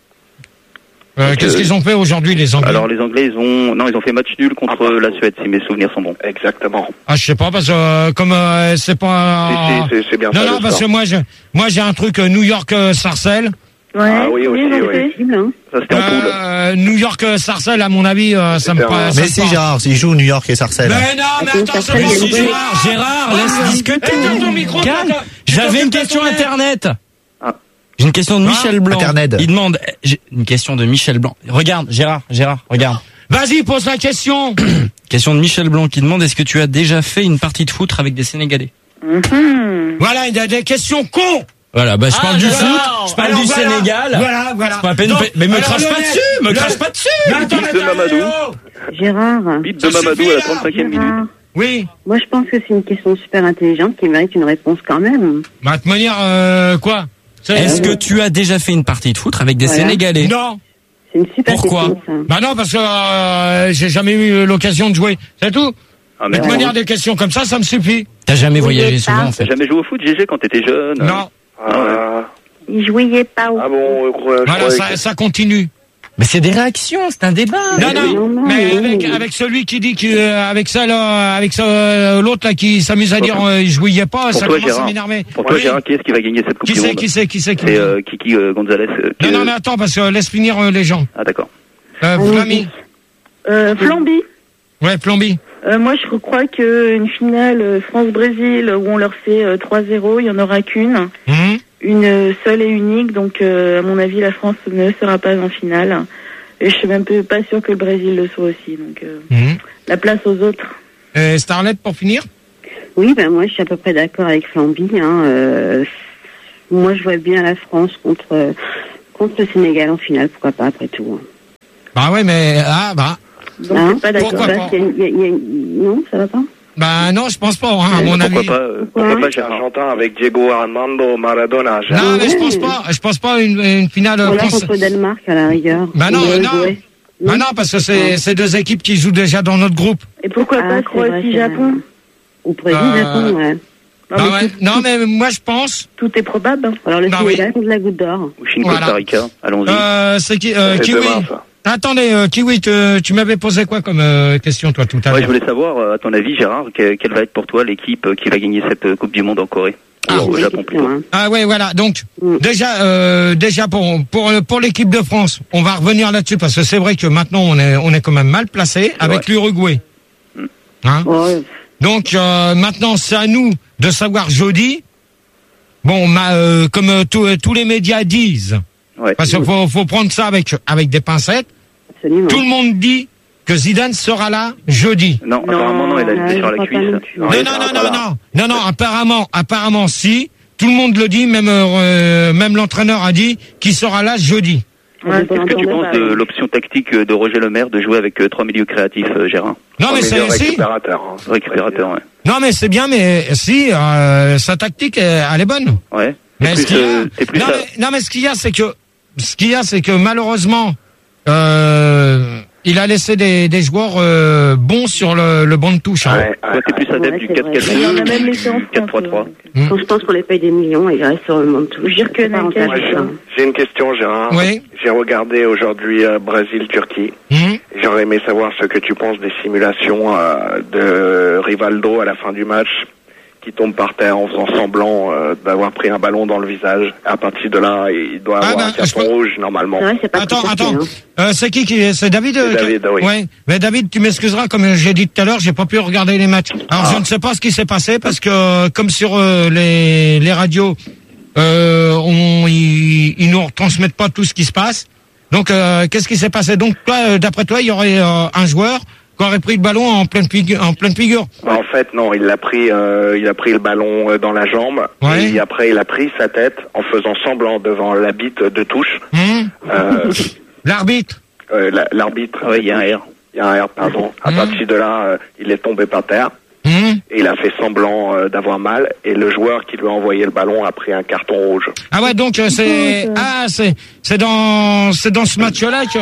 [SPEAKER 11] Qu'est-ce qu'ils ont fait aujourd'hui, les Anglais?
[SPEAKER 10] Alors les Anglais, ils ont fait match nul contre la Suède, si mes souvenirs sont bons.
[SPEAKER 3] Exactement.
[SPEAKER 11] Ah, je sais pas, parce que comme c'est pas.
[SPEAKER 3] C'est bien.
[SPEAKER 11] Non, parce que moi j'ai un truc New York Sarcelles.
[SPEAKER 6] Ouais.
[SPEAKER 3] Ah oui, aussi, oui.
[SPEAKER 10] Ça c'était en poule.
[SPEAKER 11] New York Sarcelles, à mon avis, ça me passe.
[SPEAKER 1] Mais si, Gérard, s'ils jouent New York et Sarcelles.
[SPEAKER 11] Mais non, mais attends, c'est bon,
[SPEAKER 4] Gérard, laisse discuter. Calme. J'avais une question internet. J'ai une question de Michel Blanc.
[SPEAKER 1] Internet.
[SPEAKER 4] Il demande, une question de Michel Blanc. Regarde, Gérard, regarde.
[SPEAKER 11] Vas-y, pose la question.
[SPEAKER 4] Question de Michel Blanc qui demande, est-ce que tu as déjà fait une partie de foot avec des Sénégalais?
[SPEAKER 11] Voilà, il y a des questions cons.
[SPEAKER 4] Voilà, je parle du foot, je parle du Sénégal.
[SPEAKER 11] Voilà.
[SPEAKER 4] C'est pas à peine, mais me crache pas dessus,
[SPEAKER 10] Bip de Mamadou.
[SPEAKER 12] Gérard.
[SPEAKER 10] Bip de Mamadou à la 35e minute.
[SPEAKER 11] Oui.
[SPEAKER 12] Moi, je pense que c'est une question super intelligente qui mérite une réponse quand même.
[SPEAKER 11] De toute manière, quoi?
[SPEAKER 4] Est-ce que tu as déjà fait une partie de foot avec des Sénégalais?
[SPEAKER 11] Non.
[SPEAKER 12] C'est une super
[SPEAKER 4] Pourquoi
[SPEAKER 12] question. Ça.
[SPEAKER 11] Bah non, parce que j'ai jamais eu l'occasion de jouer. C'est tout. De toute manière, des questions comme ça me suffit.
[SPEAKER 4] T'as jamais voyagé souvent, en fait?
[SPEAKER 10] T'as jamais joué au foot, GG, quand t'étais jeune?
[SPEAKER 11] Non.
[SPEAKER 12] Il jouait pas au
[SPEAKER 3] Ah bon,
[SPEAKER 11] voilà, ça continue.
[SPEAKER 4] Mais c'est des réactions, c'est un débat.
[SPEAKER 11] Non, mais avec celui qui dit avec l'autre là qui s'amuse à dire il jouait pas, ça commence à m'énerver.
[SPEAKER 10] Pour toi, Gérard, qui est-ce qui va gagner cette Coupe du Monde?
[SPEAKER 11] Qui c'est
[SPEAKER 10] C'est Kiki Gonzalez.
[SPEAKER 11] Non, mais attends, parce que laisse finir les gens.
[SPEAKER 10] Ah, d'accord.
[SPEAKER 11] Flammy.
[SPEAKER 6] Flamby.
[SPEAKER 11] Ouais, Flamby.
[SPEAKER 6] Moi, je crois qu'une finale France-Brésil où on leur fait 3-0, il n'y en aura qu'une. Une seule et unique. Donc, à mon avis, la France ne sera pas en finale. Et je suis même pas sûr que le Brésil le soit aussi. Donc, la place aux autres.
[SPEAKER 11] Starlet, pour finir?
[SPEAKER 12] Oui, moi, je suis à peu près d'accord avec Flamby. Moi, je vois bien la France contre le Sénégal en finale. Pourquoi pas, après tout.
[SPEAKER 11] Bah ouais, mais...
[SPEAKER 6] Donc, pas d'accord.
[SPEAKER 11] Pourquoi pas?
[SPEAKER 12] Non, ça va pas?
[SPEAKER 11] Bah non, je pense pas, à mon avis.
[SPEAKER 3] Pourquoi pas Argentin avec Diego Armando Maradona?
[SPEAKER 11] Non, mais je pense pas une finale
[SPEAKER 12] contre le Danemark à la rigueur.
[SPEAKER 11] Bah non, parce que c'est deux équipes qui jouent déjà dans notre groupe.
[SPEAKER 6] Et pourquoi pas Croatie-Japon?
[SPEAKER 12] Ou Brésil-Japon, ouais.
[SPEAKER 11] Non, mais moi je pense.
[SPEAKER 6] Tout est probable.
[SPEAKER 12] Alors le Sénégal contre la Goutte d'Or.
[SPEAKER 10] Ou Chine-Costa Rica, allons-y.
[SPEAKER 11] C'est Kiwi. Attendez, Kiwi, tu m'avais posé quoi comme question, toi, tout à l'heure?
[SPEAKER 10] Je voulais savoir, à ton avis, Gérard, quelle va être pour toi l'équipe qui va gagner cette Coupe du Monde en Corée? Au Japon, plutôt.
[SPEAKER 11] Ah ouais, voilà. Donc, déjà pour l'équipe de France, on va revenir là-dessus, parce que c'est vrai que maintenant, on est quand même mal placé avec l'Uruguay. Donc, maintenant, c'est à nous de savoir jeudi. Bon, comme tous les médias disent, parce qu'il faut prendre ça avec des pincettes. Absolument. Tout le monde dit que Zidane sera là jeudi.
[SPEAKER 10] Non, apparemment non, il a été sur la cuisse.
[SPEAKER 11] Non, apparemment si. Tout le monde le dit, même l'entraîneur a dit qu'il sera là jeudi.
[SPEAKER 10] Qu'est-ce que tu penses de l'option tactique de Roger Lemaire de jouer avec 3 milieux créatifs, Gérard?
[SPEAKER 11] Non, mais c'est
[SPEAKER 3] récupérateur.
[SPEAKER 10] Récupérateur, ouais.
[SPEAKER 11] Non, mais c'est bien, mais si, sa tactique, elle est bonne.
[SPEAKER 10] Ouais.
[SPEAKER 11] Mais ce qu'il y a, c'est que malheureusement, il a laissé des joueurs bons sur le banc de touche.
[SPEAKER 10] Toi, t'es plus adepte du 4-4-2, 4-3-3.
[SPEAKER 12] Je pense qu'on les paye des millions et il reste sur le banc de touche.
[SPEAKER 3] J'ai une question, Gérard.
[SPEAKER 11] Oui.
[SPEAKER 3] J'ai regardé aujourd'hui Brésil-Turquie. J'aurais aimé savoir ce que tu penses des simulations de Rivaldo à la fin du match, qui tombe par terre en faisant semblant d'avoir pris un ballon dans le visage. À partir de là, il doit avoir un carton rouge normalement.
[SPEAKER 11] Attends. C'est c'est David?
[SPEAKER 3] C'est David, oui.
[SPEAKER 11] Ouais. Mais David, tu m'excuseras, comme j'ai dit tout à l'heure, j'ai pas pu regarder les matchs. Alors je ne sais pas ce qui s'est passé parce que comme sur les radios, ils nous retransmettent pas tout ce qui se passe. Donc qu'est-ce qui s'est passé? Donc toi, d'après toi, il y aurait un joueur qui aurait pris le ballon en pleine figure.
[SPEAKER 3] En fait, non, il a pris le ballon dans la jambe. Et après, il a pris sa tête en faisant semblant devant la bite de touche.
[SPEAKER 11] L'arbitre.
[SPEAKER 3] L'arbitre. Il y a un R, pardon. À partir de là, il est tombé par terre. Et il a fait semblant d'avoir mal. Et le joueur qui lui a envoyé le ballon a pris un carton rouge.
[SPEAKER 11] Ah ouais, donc c'est dans ce match-là que.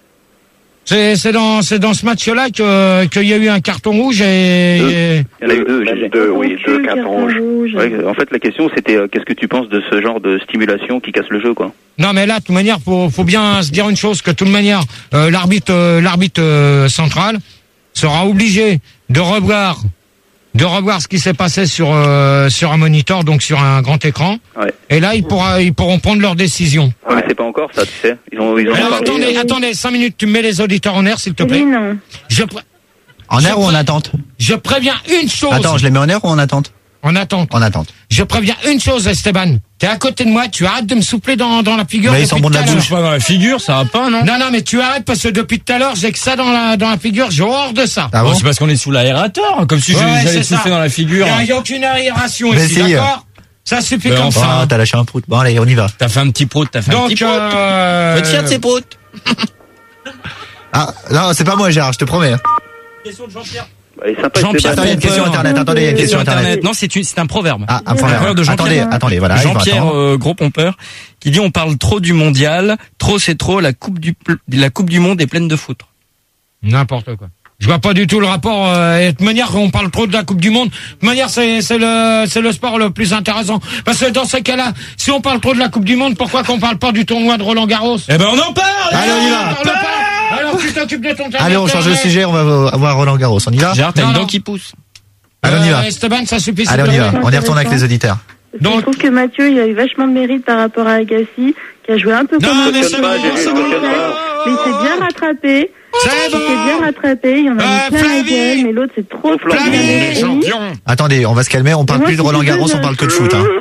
[SPEAKER 11] C'est dans ce match-là qu'il y a eu un carton rouge et...
[SPEAKER 10] Il y en a eu deux
[SPEAKER 3] cartons rouges.
[SPEAKER 10] Ouais, en fait, la question, c'était qu'est-ce que tu penses de ce genre de stimulation qui casse le jeu, quoi?
[SPEAKER 11] Non, mais là, de toute manière, faut bien se dire une chose, que de toute manière, l'arbitre central sera obligé de revoir ce qui s'est passé sur un moniteur, donc sur un grand écran. Ouais. Et là, ils pourront prendre leur décision.
[SPEAKER 10] Ouais, mais c'est pas encore ça, tu sais. Alors,
[SPEAKER 11] attendez, 5 minutes, tu me mets les auditeurs en air, s'il te plaît.
[SPEAKER 6] Non.
[SPEAKER 1] En air ou en attente?
[SPEAKER 11] Je préviens une chose.
[SPEAKER 1] Attends, je les mets en air ou en attente?
[SPEAKER 11] En attente.
[SPEAKER 1] En attente.
[SPEAKER 11] Je préviens une chose, Esteban. T'es à côté de moi, tu arrêtes de me souffler dans la figure.
[SPEAKER 1] Mais ils sont bons de la bouche.
[SPEAKER 4] Pas dans la figure, ça va pas, non?
[SPEAKER 11] Non, mais tu arrêtes parce que depuis tout à l'heure, j'ai que ça dans la figure, j'ai horreur de ça.
[SPEAKER 4] Ah bon? C'est parce qu'on est sous l'aérateur, comme si j'allais souffler dans la figure.
[SPEAKER 11] Il n'y a aucune aération ici, d'accord? Ça suffit comme ça.
[SPEAKER 1] T'as lâché un prout. Bon, allez, on y va.
[SPEAKER 4] T'as fait un petit prout, Faut être fier de ces proutes.
[SPEAKER 1] Ah, non, c'est pas moi, Gérard, je te promets.
[SPEAKER 9] Question de Jean-Pierre.
[SPEAKER 4] Jean-Pierre,
[SPEAKER 1] attendez, il y a une question internet. Attendez, il y a une question internet.
[SPEAKER 4] Non, c'est un proverbe.
[SPEAKER 1] Ah, un proverbe de Jean-Pierre. Attendez, voilà.
[SPEAKER 4] Jean-Pierre, gros pompeur, qui dit on parle trop du mondial, trop c'est trop, la coupe du monde est pleine de foutre.
[SPEAKER 11] N'importe quoi. Je vois pas du tout le rapport. Et de manière, on parle trop de la Coupe du Monde. De manière, c'est le sport le plus intéressant. Parce que dans ces cas-là, si on parle trop de la Coupe du Monde, pourquoi qu'on parle pas du tournoi de Roland Garros?
[SPEAKER 4] Eh ben, on en parle!
[SPEAKER 1] Allez, on y va!
[SPEAKER 11] t'occupes de ton terre.
[SPEAKER 1] Allez, on change de sujet, on va avoir Roland Garros. On y va?
[SPEAKER 4] Gérard, t'as une dent qui pousse.
[SPEAKER 1] Allez, on y va.
[SPEAKER 11] Esteban, ça suffit.
[SPEAKER 1] Allez, on y va. On y retourne avec les auditeurs.
[SPEAKER 6] Donc, je trouve que Mathieu, il a eu vachement de mérite par rapport à Agassi, qui a joué un peu comme un
[SPEAKER 11] mais c'est bon, c'est bon.
[SPEAKER 6] mais il s'est bien rattrapé.
[SPEAKER 11] C'est bon.
[SPEAKER 6] Il s'est bien rattrapé, il y en a mis plein la gueule, mais l'autre, c'est trop
[SPEAKER 11] Flavie, champion.
[SPEAKER 1] Attendez, on va se calmer, on parle plus de Roland Garros, on parle que de foot, hein.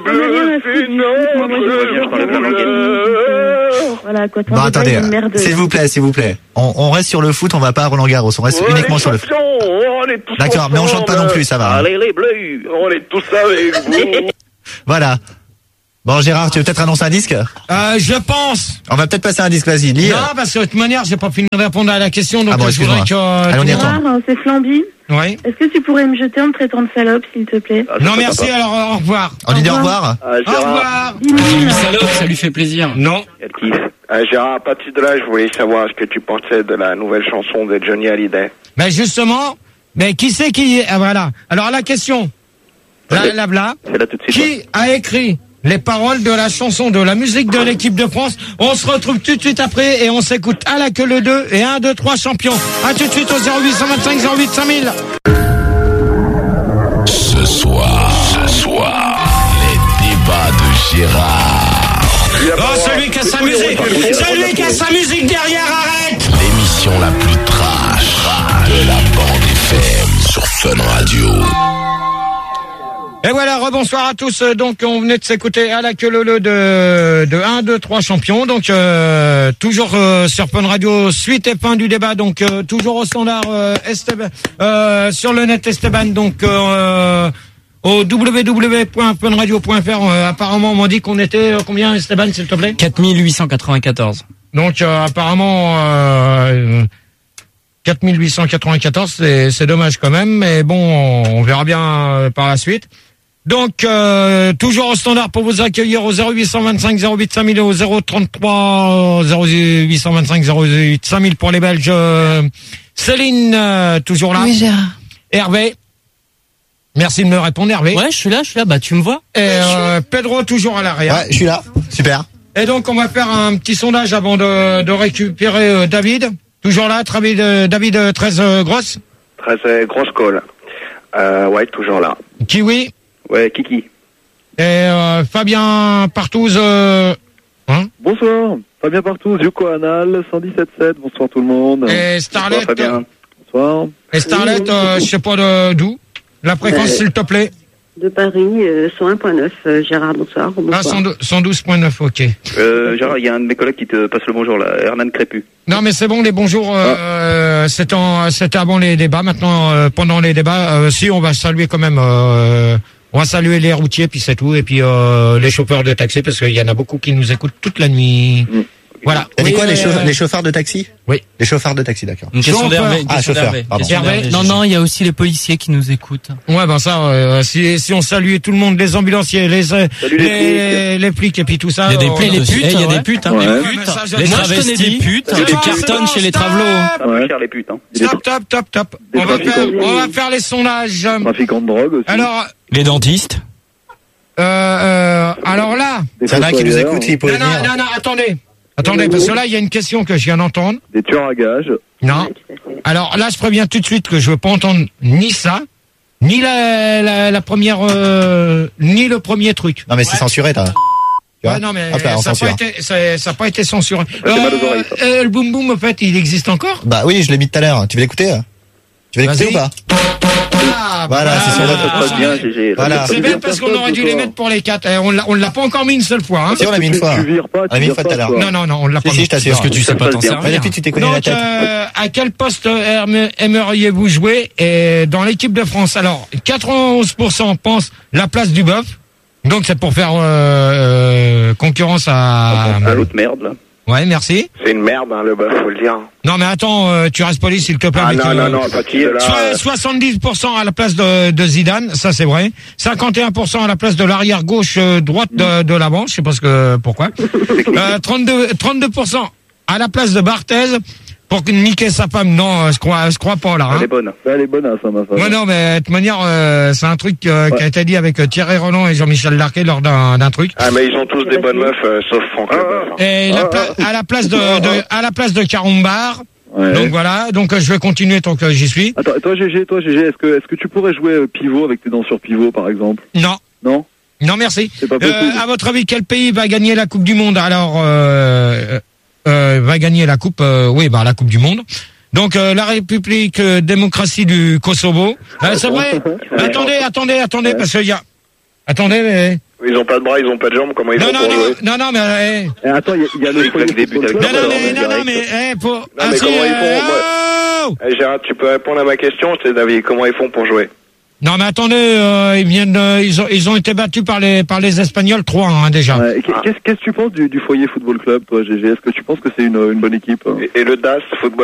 [SPEAKER 6] Voilà, quoi.
[SPEAKER 1] Bon, attendez, s'il vous plaît. On reste sur le foot, on va pas à Roland Garros, on reste uniquement sur le foot. D'accord, mais on chante pas non plus, ça va.
[SPEAKER 3] Allez les bleus, on est tous avec vous.
[SPEAKER 1] Voilà. Bon, Gérard, tu veux peut-être annoncer un disque?
[SPEAKER 11] Je pense.
[SPEAKER 1] On va peut-être passer un disque, vas-y, lis.
[SPEAKER 11] Non, parce que de toute manière, j'ai pas fini de répondre à la question, donc je voudrais que...
[SPEAKER 1] Allez, on y retourne.
[SPEAKER 6] Gérard, c'est Flamby.
[SPEAKER 11] Oui.
[SPEAKER 6] Est-ce que tu pourrais me jeter en me traitant de salope, s'il te plaît?
[SPEAKER 11] Non, merci, alors au revoir.
[SPEAKER 1] On dit au revoir?
[SPEAKER 11] Au revoir.
[SPEAKER 4] Salope, ça lui fait plaisir.
[SPEAKER 11] Non.
[SPEAKER 3] Gérard, à partir de là, je voulais savoir ce que tu pensais de la nouvelle chanson de Johnny Hallyday.
[SPEAKER 11] Ben justement, mais qui c'est qui... Ah, voilà. Alors la question, là, qui a écrit les paroles de la chanson, de la musique de l'équipe de France? On se retrouve tout de suite après et on s'écoute à la queue le 2 et 1, 2, 3 champions. À tout de suite au 0825 08 5000.
[SPEAKER 13] Ce soir, les débats de Gérard.
[SPEAKER 11] Oh, celui qui a sa musique derrière, arrête!
[SPEAKER 13] L'émission la plus trash de la bande FM sur Fun Radio.
[SPEAKER 11] Et voilà, rebonsoir à tous. Donc, on venait de s'écouter à la queue leu de 1, 2, 3 champions. Donc, toujours sur Fun Radio, suite et fin du débat. Donc, toujours au standard Esteban, sur le net Esteban. Donc, au www.funradio.fr. Apparemment, on m'a dit qu'on était combien, Esteban, s'il te plaît?
[SPEAKER 4] 4894.
[SPEAKER 11] Donc, apparemment... 4894, c'est dommage quand même, mais bon, on verra bien par la suite. Donc, toujours au standard pour vous accueillir au 0825 08 5000 et au 033 0825 08 5000 pour les Belges. Céline, toujours là.
[SPEAKER 5] Oui, Gérard.
[SPEAKER 11] Hervé. Merci de me répondre, Hervé.
[SPEAKER 4] Ouais, je suis là, bah tu me vois.
[SPEAKER 11] Et Pedro, toujours à l'arrière.
[SPEAKER 1] Ouais, je suis là. Super.
[SPEAKER 11] Et donc, on va faire un petit sondage avant de récupérer David. Toujours là, David 13 grosses.
[SPEAKER 3] 13 grosses calls. Ouais, toujours là.
[SPEAKER 11] Kiwi.
[SPEAKER 3] Ouais, Kiki.
[SPEAKER 11] Et Fabien Partouze.
[SPEAKER 7] Bonsoir, Fabien Partouze, Yoko Anal, 117.7. Bonsoir tout le monde.
[SPEAKER 11] Et Starlet.
[SPEAKER 3] Bonsoir, Fabien.
[SPEAKER 7] Bonsoir.
[SPEAKER 11] Et Starlet, je sais pas d'où. La fréquence, s'il te plaît.
[SPEAKER 12] De Paris, 101.9. Gérard, bonsoir.
[SPEAKER 11] Ah, 112.9, ok.
[SPEAKER 10] Gérard, il y a un de mes collègues qui te passe le bonjour là, Hernan Crépu.
[SPEAKER 11] Non, mais c'est bon, les bonjours, c'était avant les débats. Maintenant, pendant les débats, si, on va saluer quand même, on va saluer les routiers, puis c'est tout, et puis les chauffeurs de taxi, parce qu'il y en a beaucoup qui nous écoutent toute la nuit. Voilà.
[SPEAKER 1] T'as dit quoi, les chauffeurs de taxi?
[SPEAKER 11] Oui.
[SPEAKER 1] Les chauffeurs de taxi, d'accord.
[SPEAKER 4] Une question d'Hervé.
[SPEAKER 1] Ah, chauffeur, pardon.
[SPEAKER 11] Hervé.
[SPEAKER 4] Non, il y a aussi les policiers qui nous écoutent.
[SPEAKER 11] Ouais, ben ça, si on salue tout le monde, les ambulanciers, les flics, et puis tout ça.
[SPEAKER 4] Il y a des putes, il y a des putes, hein.
[SPEAKER 11] Ouais.
[SPEAKER 4] Des putes. Les travestis, des putes, qui cartonnent chez les travelots.
[SPEAKER 10] Ça va cher les putes, hein.
[SPEAKER 11] Stop. On va faire les sondages.
[SPEAKER 7] Trafiquants de drogue aussi.
[SPEAKER 11] Alors.
[SPEAKER 4] Les dentistes.
[SPEAKER 11] Alors là.
[SPEAKER 1] Il y en a qui nous écoutent, ils peuvent venir.
[SPEAKER 11] Non, attendez, parce que là, il y a une question que je viens d'entendre.
[SPEAKER 7] Des tueurs à gages.
[SPEAKER 11] Non. Alors là, je préviens tout de suite que je veux pas entendre ni ça, ni la première, ni le premier truc.
[SPEAKER 1] Non, mais c'est censuré, t'as.
[SPEAKER 11] Ouais, non, mais
[SPEAKER 1] hop là,
[SPEAKER 11] ça n'a pas été censuré. Le boom boom, en fait, il existe encore?
[SPEAKER 1] Bah oui, je l'ai mis tout à l'heure. Tu veux l'écouter? Tu veux l'écouter ou pas? Voilà, c'est sur votre
[SPEAKER 10] bien, GG.
[SPEAKER 1] Voilà.
[SPEAKER 11] C'est bien parce qu'on aurait dû les mettre pour les 4. On l'a pas encore mis une seule fois, hein.
[SPEAKER 1] Si, on l'a mis une fois. On l'a mis une fois tout à l'heure.
[SPEAKER 11] Non, on l'a pas mis.
[SPEAKER 1] Si, je t'assure.
[SPEAKER 4] Parce que tu sais pas t'en servir.
[SPEAKER 1] Depuis, tu t'es connu la tête.
[SPEAKER 11] À quel poste aimeriez-vous jouer dans l'équipe de France? Alors, 91% pensent la place du bœuf. Donc, c'est pour faire concurrence à
[SPEAKER 10] l'autre merde, là.
[SPEAKER 11] Ouais, merci.
[SPEAKER 3] C'est une merde, hein, le bœuf, faut le dire.
[SPEAKER 11] Non, mais attends, tu restes poli, s'il te plaît.
[SPEAKER 3] Ah non, pas de là.
[SPEAKER 11] 70% à la place de Zidane, ça c'est vrai. 51% à la place de l'arrière gauche droite de l'avant, je sais pas pourquoi. 32% à la place de Barthez pour niquer sa femme. Non, je crois pas là. Hein.
[SPEAKER 10] Elle est bonne.
[SPEAKER 7] Elle est bonne, ça, ma femme.
[SPEAKER 11] Ouais, non, mais de toute manière, c'est un truc qui a été dit avec Thierry Roland et Jean-Michel Larquet lors d'un truc.
[SPEAKER 3] Ah, mais ils ont tous des bonnes meufs, sauf Franck Leboeuf.
[SPEAKER 11] Et à la place de Carombar,
[SPEAKER 7] Ouais.
[SPEAKER 11] Donc voilà, donc je vais continuer tant que j'y suis.
[SPEAKER 7] Attends, toi GG, est-ce que tu pourrais jouer pivot avec tes dents sur pivot, par exemple?
[SPEAKER 11] Non.
[SPEAKER 7] Non?
[SPEAKER 11] Non, merci.
[SPEAKER 7] C'est pas possible.
[SPEAKER 11] À votre avis, quel pays va gagner la Coupe du Monde? Alors, va gagner la Coupe, la Coupe du Monde. Donc, la République démocratie du Kosovo. C'est vrai? Attendez, parce qu'il y a... Attendez, mais...
[SPEAKER 14] Ils ont pas de bras, ils ont pas de jambes, comment ils font pour jouer?
[SPEAKER 11] Non, mais...
[SPEAKER 7] Attends, il y a le
[SPEAKER 14] début avec
[SPEAKER 7] comment
[SPEAKER 14] ils font, Gérard, tu peux répondre à ma question, c'est David, comment ils font pour jouer?
[SPEAKER 11] Non, mais attendez, ils ont été battus par les Espagnols 3-1, déjà.
[SPEAKER 7] Qu'est-ce que tu penses du Foyer Football Club, toi, GG? Est-ce que tu penses que c'est une bonne équipe?
[SPEAKER 14] Et le DAS, Football